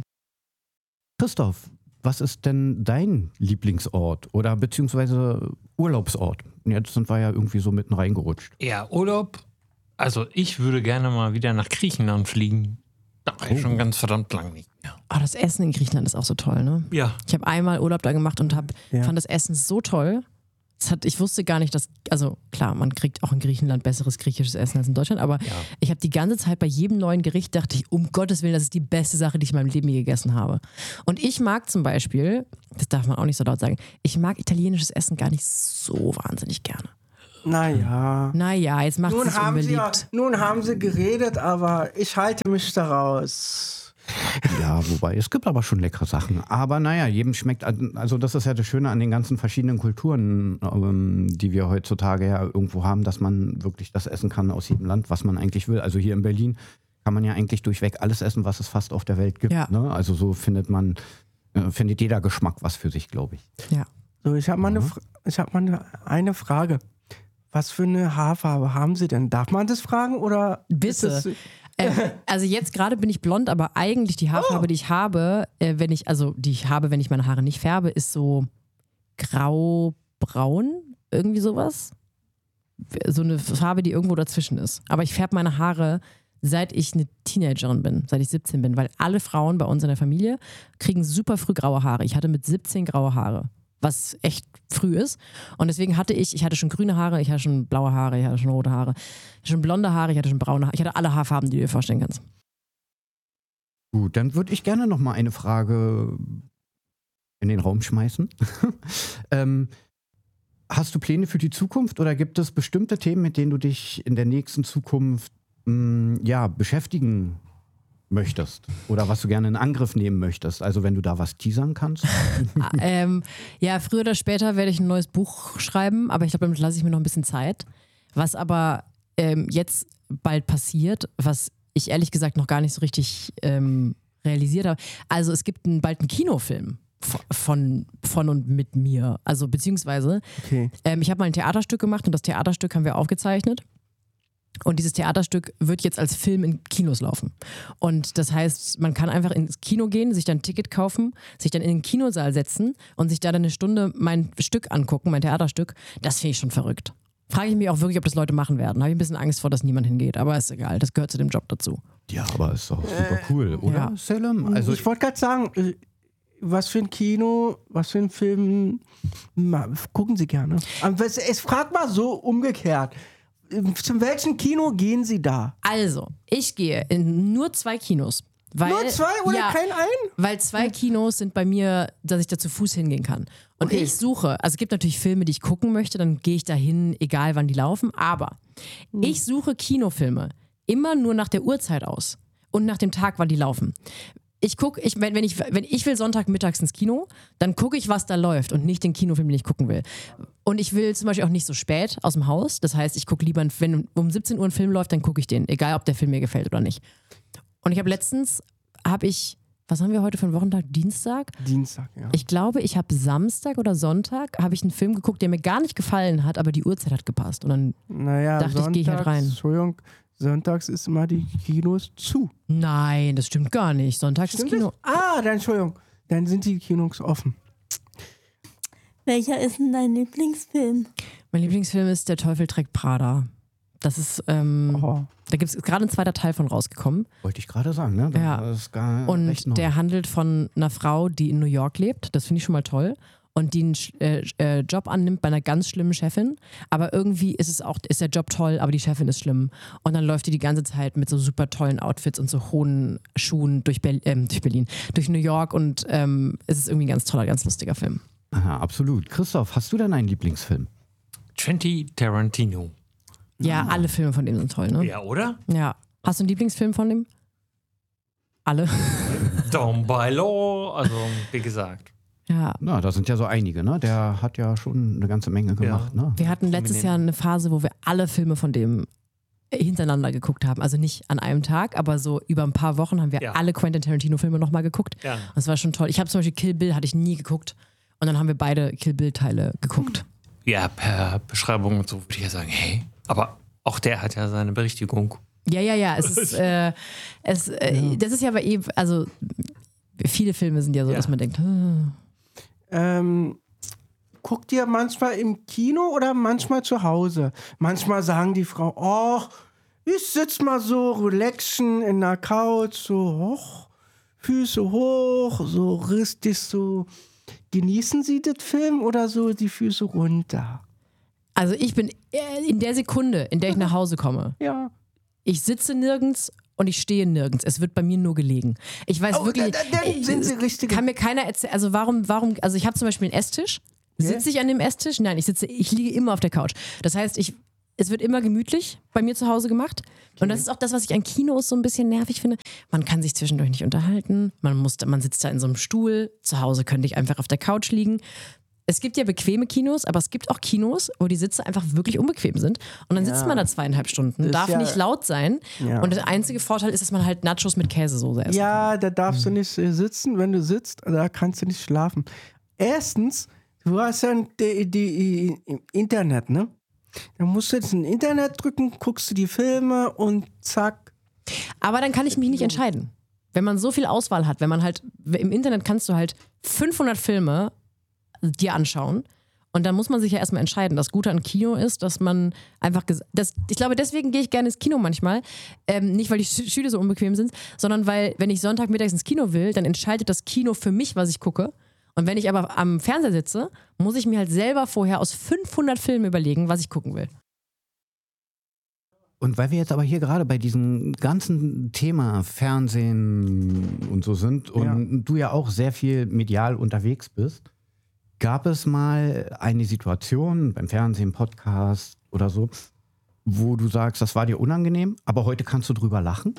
Christoph, was ist denn dein Lieblingsort oder beziehungsweise Urlaubsort? jetzt sind wir ja irgendwie so mitten reingerutscht. Ja, Urlaub. Also ich würde gerne mal wieder nach Griechenland fliegen. Da war ich schon ganz verdammt lang nicht mehr. Oh, das Essen in Griechenland ist auch so toll, ne? Ja. Ich habe einmal Urlaub da gemacht und fand das Essen so toll. Ich wusste gar nicht, dass, also klar, man kriegt auch in Griechenland besseres griechisches Essen als in Deutschland, aber ich habe die ganze Zeit bei jedem neuen Gericht dachte ich, um Gottes Willen, das ist die beste Sache, die ich in meinem Leben je gegessen habe. Und ich mag zum Beispiel, das darf man auch nicht so laut sagen, ich mag italienisches Essen gar nicht so wahnsinnig gerne. Naja, jetzt macht es sich unbeliebt. Nun haben sie geredet, aber ich halte mich daraus. Ja, wobei, es gibt aber schon leckere Sachen. Aber naja, jedem schmeckt, also das ist ja das Schöne an den ganzen verschiedenen Kulturen, die wir heutzutage ja irgendwo haben, dass man wirklich das essen kann aus jedem Land, was man eigentlich will. Also hier in Berlin kann man ja eigentlich durchweg alles essen, was es fast auf der Welt gibt. Ja. Ne? Also so findet jeder Geschmack was für sich, glaube ich. Ja. So, ich habe mal eine Frage. Was für eine Haarfarbe haben Sie denn? Darf man das fragen oder? Bitte. Also jetzt gerade bin ich blond, aber eigentlich die Haarfarbe, die ich habe, wenn ich meine Haare nicht färbe, ist so grau-braun, irgendwie sowas. So eine Farbe, die irgendwo dazwischen ist. Aber ich färbe meine Haare, seit ich eine Teenagerin bin, seit ich 17 bin, weil alle Frauen bei uns in der Familie kriegen super früh graue Haare. Ich hatte mit 17 graue Haare, was echt früh ist. Und deswegen hatte ich schon grüne Haare, ich hatte schon blaue Haare, ich hatte schon rote Haare, ich hatte schon blonde Haare, ich hatte schon braune Haare. Ich hatte alle Haarfarben, die du dir vorstellen kannst. Gut, dann würde ich gerne noch mal eine Frage in den Raum schmeißen. Hast du Pläne für die Zukunft oder gibt es bestimmte Themen, mit denen du dich in der nächsten Zukunft beschäftigen möchtest oder was du gerne in Angriff nehmen möchtest? Also wenn du da was teasern kannst. Ja, früher oder später werde ich ein neues Buch schreiben, aber ich glaube, damit lasse ich mir noch ein bisschen Zeit. Was aber jetzt bald passiert, was ich ehrlich gesagt noch gar nicht so richtig realisiert habe. Also es gibt bald einen Kinofilm von und mit mir. Also beziehungsweise ich habe mal ein Theaterstück gemacht und das Theaterstück haben wir aufgezeichnet. Und dieses Theaterstück wird jetzt als Film in Kinos laufen. Und das heißt, man kann einfach ins Kino gehen, sich dann ein Ticket kaufen, sich dann in den Kinosaal setzen und sich da dann eine Stunde mein Stück angucken, mein Theaterstück. Das finde ich schon verrückt. Frage ich mich auch wirklich, ob das Leute machen werden. Habe ich ein bisschen Angst vor, dass niemand hingeht. Aber ist egal, das gehört zu dem Job dazu. Ja, aber ist doch super cool, oder, ja. Salem? Also ich wollte gerade sagen, was für ein Kino, was für ein Film gucken Sie gerne? Es fragt mal so umgekehrt. Zu welchem Kino gehen Sie da? Also, ich gehe in nur 2 Kinos. Nur 2 oder kein ein? Weil 2 Kinos sind bei mir, dass ich da zu Fuß hingehen kann. Und ich suche, also es gibt natürlich Filme, die ich gucken möchte, dann gehe ich da hin, egal wann die laufen, aber ich suche Kinofilme immer nur nach der Uhrzeit aus und nach dem Tag, wann die laufen. Wenn ich will Sonntagmittags ins Kino, dann gucke ich, was da läuft und nicht den Kinofilm, den ich gucken will. Und ich will zum Beispiel auch nicht so spät aus dem Haus. Das heißt, ich gucke lieber, wenn um 17 Uhr ein Film läuft, dann gucke ich den, egal ob der Film mir gefällt oder nicht. Und ich habe letztens, was haben wir heute für einen Wochentag? Dienstag? Dienstag, ja. Ich glaube, ich habe Samstag oder Sonntag habe ich einen Film geguckt, der mir gar nicht gefallen hat, aber die Uhrzeit hat gepasst. Und dann dachte ich, gehe ich halt rein. Entschuldigung, sonntags ist immer die Kinos zu. Nein, das stimmt gar nicht. Sonntags ist Kino. Dann Entschuldigung. Dann sind die Kinos offen. Welcher ist denn dein Lieblingsfilm? Mein Lieblingsfilm ist Der Teufel trägt Prada. Das ist, da gibt es gerade ein 2. Teil von rausgekommen. Wollte ich gerade sagen, ne? Das ist gar und recht neu. Der handelt von einer Frau, die in New York lebt. Das finde ich schon mal toll. Und die einen Job annimmt bei einer ganz schlimmen Chefin. Aber irgendwie ist der Job toll, aber die Chefin ist schlimm. Und dann läuft die ganze Zeit mit so super tollen Outfits und so hohen Schuhen durch New York. Und es ist irgendwie ein ganz toller, ganz lustiger Film. Aha, absolut. Christoph, hast du denn einen Lieblingsfilm? Quentin Tarantino. Ja, alle Filme von dem sind toll, ne? Ja, oder? Ja. Hast du einen Lieblingsfilm von dem? Alle? Down by Law, also wie gesagt. Ja. Na, da sind ja so einige, ne? Der hat ja schon eine ganze Menge gemacht, ne? Wir hatten letztes Jahr eine Phase, wo wir alle Filme von dem hintereinander geguckt haben. Also nicht an einem Tag, aber so über ein paar Wochen haben wir alle Quentin Tarantino-Filme nochmal geguckt. Ja. Das war schon toll. Ich habe zum Beispiel Kill Bill, hatte ich nie geguckt. Und dann haben wir beide Kill Bill-Teile geguckt. Ja, per Beschreibung und so würde ich ja sagen, hey, aber auch der hat ja seine Berichtigung. Ja. Das ist ja aber eben, also viele Filme sind ja so, dass man denkt, guckt ihr manchmal im Kino oder manchmal zu Hause? Manchmal sagen die Frauen, ach, ich sitze mal so relaxen in der Couch, so Füße hoch, so richtig so. Genießen Sie das Film oder so die Füße runter? Also ich bin in der Sekunde, in der ich nach Hause komme, Ja. ich sitze nirgends und ich stehe nirgends. Es wird bei mir nur gelegen. Ich weiß wirklich, Dann sind Sie richtig. kann mir keiner erzählen, also warum, also ich habe zum Beispiel einen Esstisch. Sitze ich an dem Esstisch? Nein, ich liege immer auf der Couch. Das heißt, es wird immer gemütlich bei mir zu Hause gemacht. Und das ist auch das, was ich an Kinos so ein bisschen nervig finde. Man kann sich zwischendurch nicht unterhalten. Man sitzt da in so einem Stuhl. Zu Hause könnte ich einfach auf der Couch liegen. Es gibt ja bequeme Kinos, aber es gibt auch Kinos, wo die Sitze einfach wirklich unbequem sind. Und dann sitzt man da 2,5 Stunden, darf nicht laut sein. Ja. Und der einzige Vorteil ist, dass man halt Nachos mit Käsesoße essen. Ja, da darfst du nicht sitzen. Wenn du sitzt, da kannst du nicht schlafen. Erstens, du hast ja die Internet, ne? Da musst du jetzt ein Internet drücken, guckst du die Filme und zack. Aber dann kann ich mich nicht entscheiden. Wenn man so viel Auswahl hat, wenn man halt, im Internet kannst du halt 500 Filme dir anschauen und dann muss man sich ja erstmal entscheiden. Das Gute an Kino ist, dass man einfach, ich glaube, deswegen gehe ich gerne ins Kino manchmal, nicht weil die Stühle so unbequem sind, sondern weil, wenn ich Sonntagmittags ins Kino will, dann entscheidet das Kino für mich, was ich gucke. Und wenn ich aber am Fernseher sitze, muss ich mir halt selber vorher aus 500 Filmen überlegen, was ich gucken will. Und weil wir jetzt aber hier gerade bei diesem ganzen Thema Fernsehen und so sind und du ja auch sehr viel medial unterwegs bist, gab es mal eine Situation beim Fernsehen, Podcast oder so, wo du sagst, das war dir unangenehm, aber heute kannst du drüber lachen?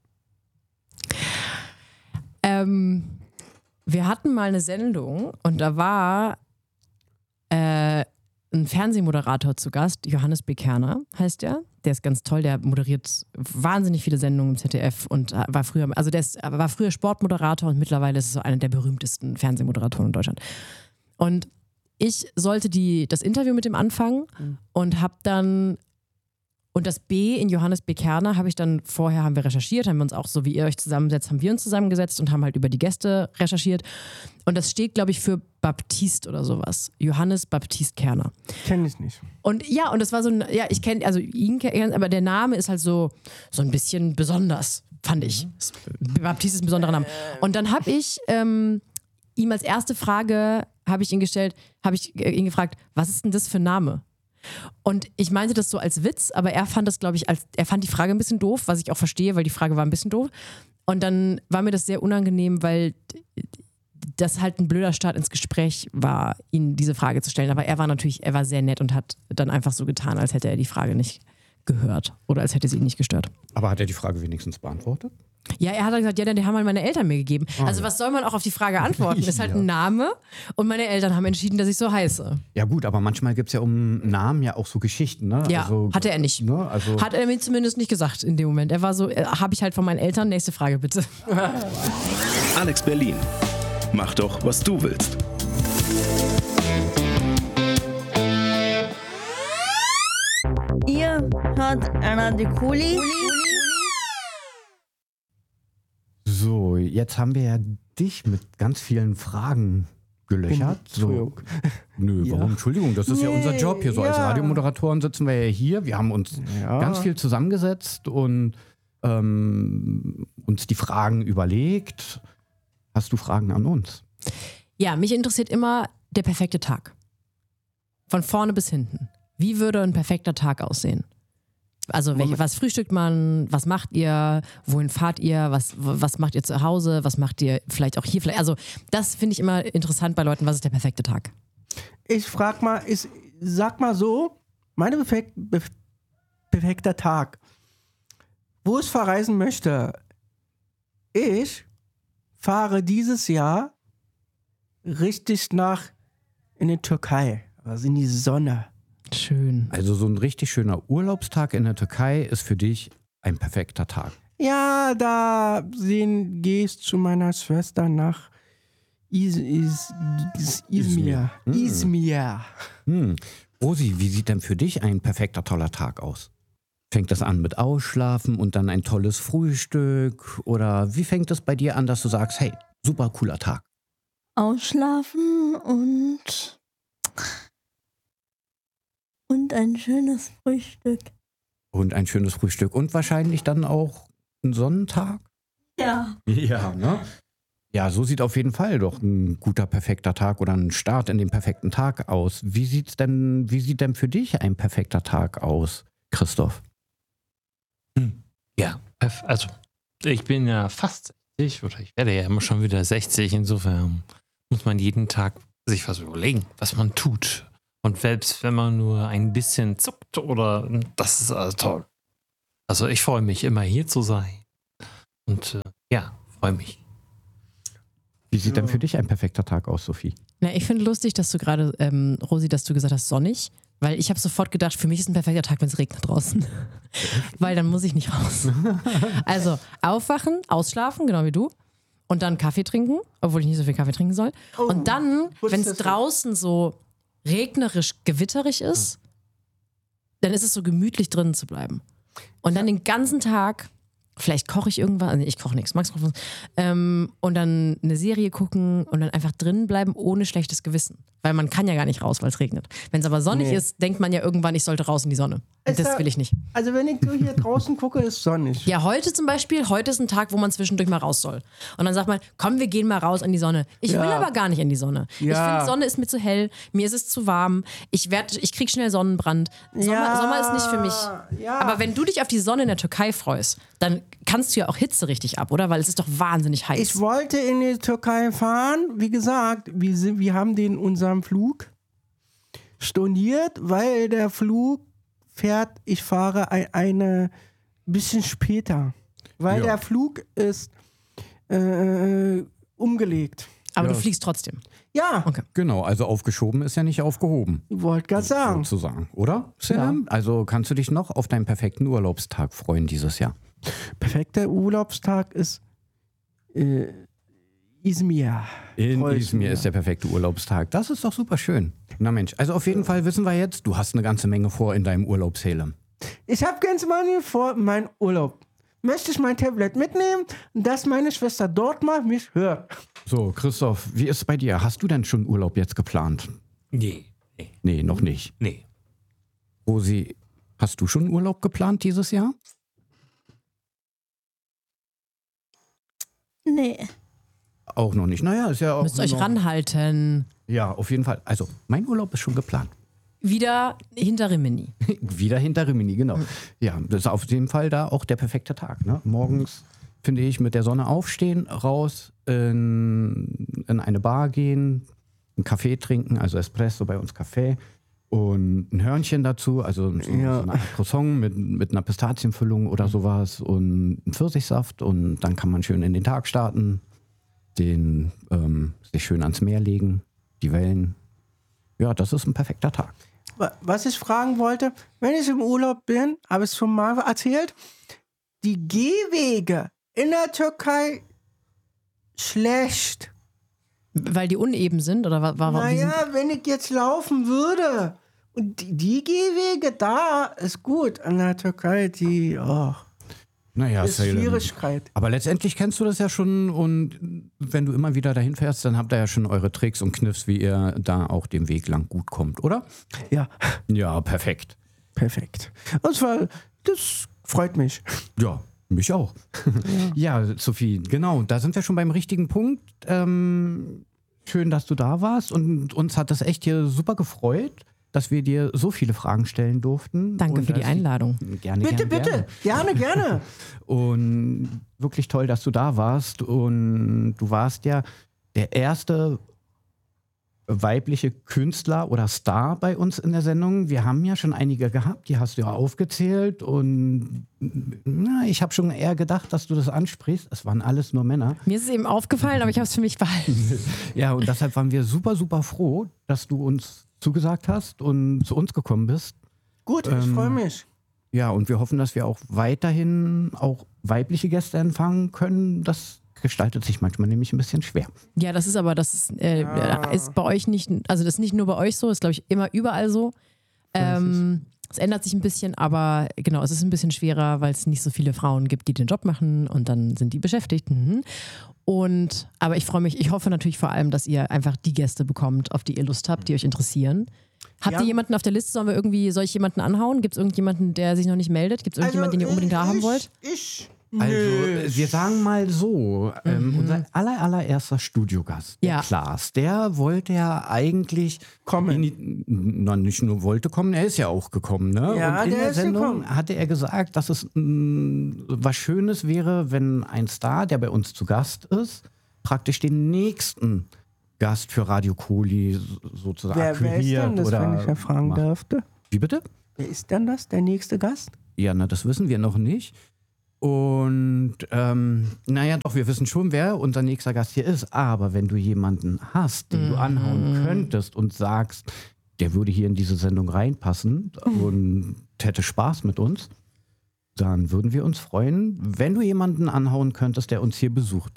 Wir hatten mal eine Sendung und da war ein Fernsehmoderator zu Gast, Johannes B. Kerner heißt der. Der ist ganz toll, der moderiert wahnsinnig viele Sendungen im ZDF und war früher Sportmoderator und mittlerweile ist es so einer der berühmtesten Fernsehmoderatoren in Deutschland. Und ich sollte das Interview mit ihm anfangen und habe dann, und das B in Johannes B. Kerner haben wir recherchiert, haben wir uns auch, so wie ihr euch zusammensetzt, haben wir uns zusammengesetzt und haben halt über die Gäste recherchiert. Und das steht, glaube ich, für Baptist oder sowas. Johannes Baptist Kerner. Kenn ich nicht. Und ja, und das war so ich kenne, also ihn kennt, aber der Name ist halt so ein bisschen besonders, fand ich. Baptist ist ein besonderer Name. Und dann habe ich ihm als erste Frage, habe ich ihn gefragt, was ist denn das für ein Name? Und ich meinte das so als Witz, aber er fand das, glaube ich, er fand die Frage ein bisschen doof, was ich auch verstehe, weil die Frage war ein bisschen doof. Und dann war mir das sehr unangenehm, weil das halt ein blöder Start ins Gespräch war, ihn diese Frage zu stellen. Aber er war sehr nett und hat dann einfach so getan, als hätte er die Frage nicht gehört oder als hätte sie ihn nicht gestört. Aber hat er die Frage wenigstens beantwortet? Ja, er hat gesagt, die haben halt meine Eltern mir gegeben. Also was soll man auch auf die Frage antworten? Ist halt ein Name und meine Eltern haben entschieden, dass ich so heiße. Ja gut, aber manchmal gibt es ja um Namen ja auch so Geschichten, ne? Ja, also, hatte er nicht. Ne? Also hat er mir zumindest nicht gesagt in dem Moment. Er war so, habe ich halt von meinen Eltern, nächste Frage bitte. Alex Berlin. Mach doch, was du willst. Ihr hört Anna de Kohli. So, jetzt haben wir ja dich mit ganz vielen Fragen gelöchert. So, nö, warum? Entschuldigung, das ist ja unser Job hier. So als Radiomoderatoren sitzen wir ja hier. Wir haben uns ganz viel zusammengesetzt und uns die Fragen überlegt. Hast du Fragen an uns? Ja, mich interessiert immer der perfekte Tag. Von vorne bis hinten. Wie würde ein perfekter Tag aussehen? Also was frühstückt man, was macht ihr, wohin fahrt ihr, was macht ihr zu Hause, was macht ihr vielleicht auch hier? Also das finde ich immer interessant bei Leuten, was ist der perfekte Tag? Ich sag mal so, mein perfekter Tag, wo ich verreisen möchte. Ich fahre dieses Jahr richtig in die Türkei, also in die Sonne. Schön. Also so ein richtig schöner Urlaubstag in der Türkei ist für dich ein perfekter Tag. Ja, da gehst zu meiner Schwester nach Izmir. Rosi, wie sieht denn für dich ein perfekter, toller Tag aus? Fängt das an mit Ausschlafen und dann ein tolles Frühstück? Oder wie fängt es bei dir an, dass du sagst, hey, super cooler Tag? Ausschlafen und Und ein schönes Frühstück. Und ein schönes Frühstück. Und wahrscheinlich dann auch ein Sonnentag? Ja. Ja, ne? Ja, so sieht auf jeden Fall doch ein guter, perfekter Tag oder ein Start in den perfekten Tag aus. Wie sieht denn für dich ein perfekter Tag aus, Christoph? Ja, also ich bin ja fast 60 oder ich werde ja immer schon wieder 60. Insofern muss man jeden Tag sich was überlegen, was man tut. Und selbst wenn man nur ein bisschen zuckt oder das ist also toll. Also ich freue mich immer hier zu sein. Und freue mich. Wie sieht denn für dich ein perfekter Tag aus, Sophie? Na, ich finde lustig, dass du gerade, Rosi, dass du gesagt hast, sonnig. Weil ich habe sofort gedacht, für mich ist ein perfekter Tag, wenn es regnet draußen. Weil dann muss ich nicht raus. Also aufwachen, ausschlafen, genau wie du. Und dann Kaffee trinken, obwohl ich nicht so viel Kaffee trinken soll. Und dann, wenn es draußen so regnerisch, gewitterig ist, dann ist es so gemütlich drinnen zu bleiben. Und dann den ganzen Tag, vielleicht koche ich irgendwas, also ich koche nichts, Max kocht was, und dann eine Serie gucken und dann einfach drinnen bleiben ohne schlechtes Gewissen. Weil man kann ja gar nicht raus, weil es regnet. Wenn es aber sonnig ist, denkt man ja irgendwann, ich sollte raus in die Sonne. Und das will ich nicht. Also wenn ich so hier draußen gucke, ist sonnig. Ja, heute zum Beispiel, heute ist ein Tag, wo man zwischendurch mal raus soll. Und dann sagt man, komm, wir gehen mal raus in die Sonne. Ich will aber gar nicht in die Sonne. Ja. Ich finde, Sonne ist mir zu hell, mir ist es zu warm, ich krieg schnell Sonnenbrand. Sommer ist nicht für mich. Ja. Aber wenn du dich auf die Sonne in der Türkei freust, dann kannst du ja auch Hitze richtig ab, oder? Weil es ist doch wahnsinnig heiß. Ich wollte in die Türkei fahren. Wie gesagt, wir haben unseren Flug storniert, weil der Flug fährt, ich fahre eine bisschen später. Weil der Flug ist umgelegt. Aber du fliegst trotzdem. Ja, Okay. Genau, also aufgeschoben ist ja nicht aufgehoben, ich wollte gerade sagen. sozusagen, oder? Selim? Also kannst du dich noch auf deinen perfekten Urlaubstag freuen dieses Jahr? Perfekter Urlaubstag ist Izmir. In Freue ich Izmir mich. ist der perfekte Urlaubstag. Das ist doch super schön. Na Mensch, also auf jeden Fall wissen wir jetzt, du hast eine ganze Menge vor in deinem Urlaub, Selim. Ich habe ganz mal vor, meinen Urlaub. Möchte ich mein Tablet mitnehmen, dass meine Schwester dort mal mich hört. So, Christoph, wie ist es bei dir? Hast du denn schon Urlaub jetzt geplant? Nee. Nee, noch nicht. Nee. Rosi, hast du schon Urlaub geplant dieses Jahr? Nee. Auch noch nicht. Naja, ist ja auch. Müsst ihr euch noch- ranhalten. Ja, auf jeden Fall. Also, mein Urlaub ist schon geplant. Wieder hinter Rimini. Wieder hinter Rimini, genau. Ja, das ist auf jeden Fall da auch der perfekte Tag. Ne? Morgens, finde ich, mit der Sonne aufstehen, raus in eine Bar gehen, einen Kaffee trinken, also Espresso, bei uns Kaffee und ein Hörnchen dazu, also so eine Art Croissant mit einer Pistazienfüllung oder sowas und einen Pfirsichsaft und dann kann man schön in den Tag starten, sich schön ans Meer legen, die Wellen. Ja, das ist ein perfekter Tag. Was ich fragen wollte, wenn ich im Urlaub bin, habe ich es schon mal erzählt, die Gehwege in der Türkei schlecht. Weil die uneben sind? Oder warum? Naja, wenn ich jetzt laufen würde und die Gehwege da ist gut an der Türkei, die Naja, ist Selim. Schwierigkeit. Aber letztendlich kennst du das ja schon und wenn du immer wieder dahin fährst, dann habt ihr ja schon eure Tricks und Kniffs, wie ihr da auch den Weg lang gut kommt, oder? Ja, Ja, perfekt. perfekt. Und zwar, das freut mich. Ja, mich auch. Ja, Sophie, genau, da sind wir schon beim richtigen Punkt. Schön, dass du da warst und uns hat das echt hier super gefreut, dass wir dir so viele Fragen stellen durften. Danke und für die Einladung. Gerne, Bitte, gerne, bitte. Gerne. Gerne. Und wirklich toll, dass du da warst. Und du warst ja der erste weibliche Künstler oder Star bei uns in der Sendung. Wir haben ja schon einige gehabt, die hast du ja aufgezählt. Und ich habe schon eher gedacht, dass du das ansprichst. Es waren alles nur Männer. Mir ist es eben aufgefallen, aber ich habe es für mich behalten. Ja, und deshalb waren wir super, super froh, dass du uns zugesagt hast und zu uns gekommen bist. Gut, ich freue mich. Ja, und wir hoffen, dass wir auch weiterhin auch weibliche Gäste empfangen können. Das gestaltet sich manchmal nämlich ein bisschen schwer. Ja, das ist ist bei euch nicht, also das ist nicht nur bei euch so, ist glaube ich immer überall so. Es ändert sich ein bisschen, aber genau, es ist ein bisschen schwerer, weil es nicht so viele Frauen gibt, die den Job machen und dann sind die beschäftigt. Aber ich freue mich, ich hoffe natürlich vor allem, dass ihr einfach die Gäste bekommt, auf die ihr Lust habt, die euch interessieren. Habt ihr jemanden auf der Liste? Soll ich jemanden anhauen? Gibt es irgendjemanden, der sich noch nicht meldet? Gibt es irgendjemanden, den ihr unbedingt da haben wollt? Also, wir sagen mal so, unser allererster Studiogast, der Klaas, der wollte ja eigentlich kommen. Nicht nur wollte kommen, er ist ja auch gekommen. Ne? Ja, und in der Sendung gekommen. hatte er gesagt, dass es was Schönes wäre, wenn ein Star, der bei uns zu Gast ist, praktisch den nächsten Gast für Radio Koli sozusagen Wer ist denn das, wenn ich ja fragen dürfte? Wie bitte? Wer ist denn das, der nächste Gast? Ja, das wissen wir noch nicht. Und doch, wir wissen schon, wer unser nächster Gast hier ist. Aber wenn du jemanden hast, den du anhauen könntest und sagst, der würde hier in diese Sendung reinpassen und hätte Spaß mit uns, dann würden wir uns freuen, wenn du jemanden anhauen könntest, der uns hier besucht.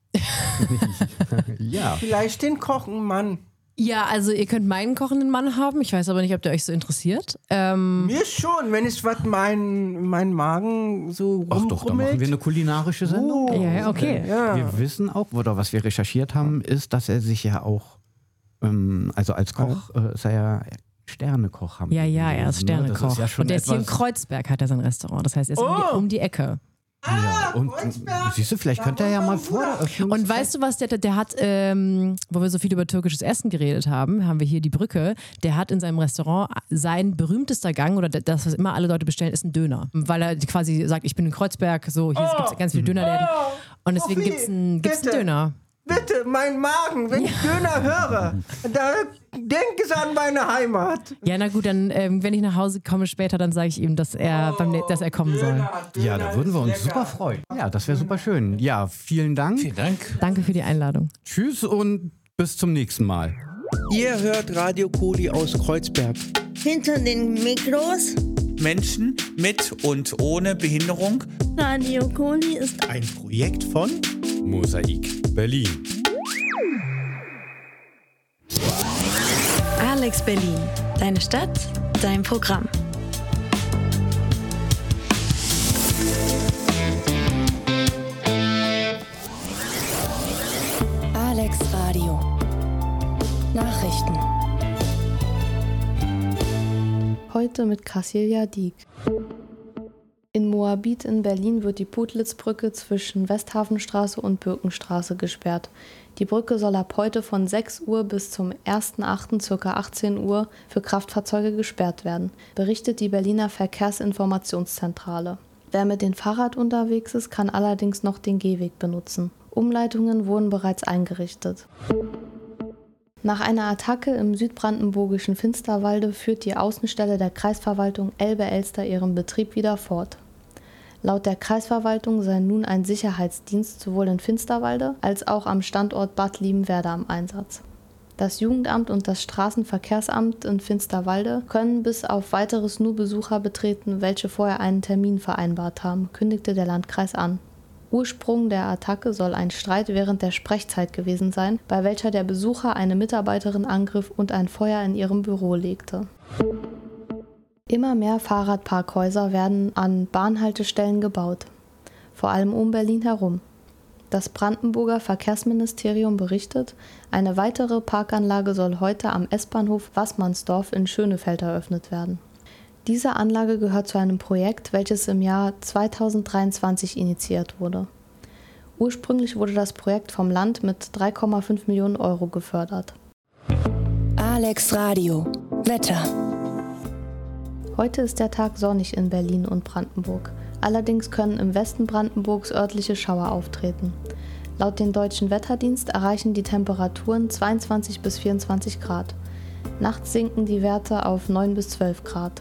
Ja. Vielleicht den Kochenmann. Ja, also ihr könnt meinen kochenden Mann haben. Ich weiß aber nicht, ob der euch so interessiert. Mir schon, wenn es was mein Magen so Ach doch, da machen wir eine kulinarische Sendung. Ja, okay. Ja. Wir wissen auch, oder was wir recherchiert haben, ist, dass er sich ja auch, also als Koch ist er ja Sternekoch. Haben wir Ja, er gelesen, ist ne? Das Sternekoch. ist ja schon Und der ist hier in etwas- Kreuzberg, hat er sein Restaurant. Das heißt, er ist um die Ecke. Ja, und siehst du, vielleicht könnte er ja mal vor der Öffnung. Und weißt du was, der hat, wo wir so viel über türkisches Essen geredet haben wir hier die Brücke, der hat in seinem Restaurant sein berühmtester Gang oder das, was immer alle Leute bestellen, ist ein Döner. Weil er quasi sagt, ich bin in Kreuzberg, so, hier gibt es ganz viele Dönerläden. Und deswegen Sophie, gibt's einen bitte. Döner. Bitte, mein Magen, wenn ich Döner höre, da denk es an meine Heimat. Ja, na gut, dann, wenn ich nach Hause komme später, dann sage ich ihm, dass er kommen soll. Ja, da würden wir uns super freuen. Ja, das wäre super schön. Ja, vielen Dank. Vielen Dank. Danke für die Einladung. Tschüss und bis zum nächsten Mal. Ihr hört Radio Koli aus Kreuzberg. Hinter den Mikros. Menschen mit und ohne Behinderung. Radio Koli ist Ein Projekt von Mosaik Berlin. Alex Berlin. Deine Stadt, dein Programm. Alex Radio. Nachrichten. Heute mit Casilia Dieck. In Moabit in Berlin wird die Putlitz-Brücke zwischen Westhafenstraße und Birkenstraße gesperrt. Die Brücke soll ab heute von 6 Uhr bis zum 1.8. ca. 18 Uhr für Kraftfahrzeuge gesperrt werden, berichtet die Berliner Verkehrsinformationszentrale. Wer mit dem Fahrrad unterwegs ist, kann allerdings noch den Gehweg benutzen. Umleitungen wurden bereits eingerichtet. Nach einer Attacke im südbrandenburgischen Finsterwalde führt die Außenstelle der Kreisverwaltung Elbe-Elster ihren Betrieb wieder fort. Laut der Kreisverwaltung sei nun ein Sicherheitsdienst sowohl in Finsterwalde als auch am Standort Bad Liebenwerda am Einsatz. Das Jugendamt und das Straßenverkehrsamt in Finsterwalde können bis auf weiteres nur Besucher betreten, welche vorher einen Termin vereinbart haben, kündigte der Landkreis an. Ursprung der Attacke soll ein Streit während der Sprechzeit gewesen sein, bei welcher der Besucher eine Mitarbeiterin angriff und ein Feuer in ihrem Büro legte. Immer mehr Fahrradparkhäuser werden an Bahnhaltestellen gebaut, vor allem um Berlin herum. Das Brandenburger Verkehrsministerium berichtet, eine weitere Parkanlage soll heute am S-Bahnhof Waßmannsdorf in Schönefeld eröffnet werden. Diese Anlage gehört zu einem Projekt, welches im Jahr 2023 initiiert wurde. Ursprünglich wurde das Projekt vom Land mit 3,5 Millionen Euro gefördert. Alex Radio. Wetter. Heute ist der Tag sonnig in Berlin und Brandenburg. Allerdings können im Westen Brandenburgs örtliche Schauer auftreten. Laut dem Deutschen Wetterdienst erreichen die Temperaturen 22 bis 24 Grad. Nachts sinken die Werte auf 9 bis 12 Grad.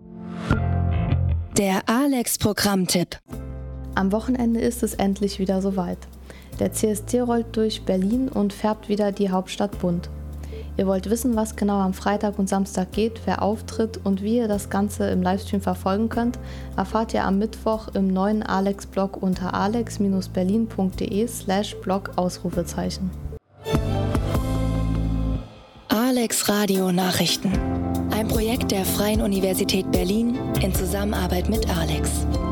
Der Alex-Programmtipp. Am Wochenende ist es endlich wieder soweit. Der CSD rollt durch Berlin und färbt wieder die Hauptstadt bunt. Ihr wollt wissen, was genau am Freitag und Samstag geht, wer auftritt und wie ihr das Ganze im Livestream verfolgen könnt, erfahrt ihr am Mittwoch im neuen Alex-Blog unter alex-berlin.de/blog Ausrufezeichen. Alex Radio Nachrichten. Ein Projekt der Freien Universität Berlin in Zusammenarbeit mit Alex.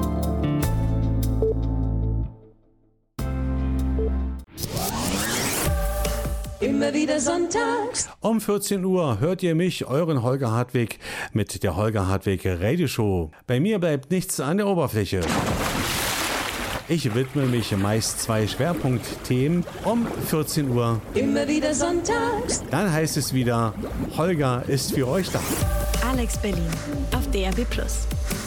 Immer wieder sonntags. Um 14 Uhr hört ihr mich, euren Holger Hartwig, mit der Holger Hartwig Radio Show. Bei mir bleibt nichts an der Oberfläche. Ich widme mich meist 2 Schwerpunktthemen um 14 Uhr. Immer wieder sonntags. Dann heißt es wieder, Holger ist für euch da. Alex Berlin auf DRB+.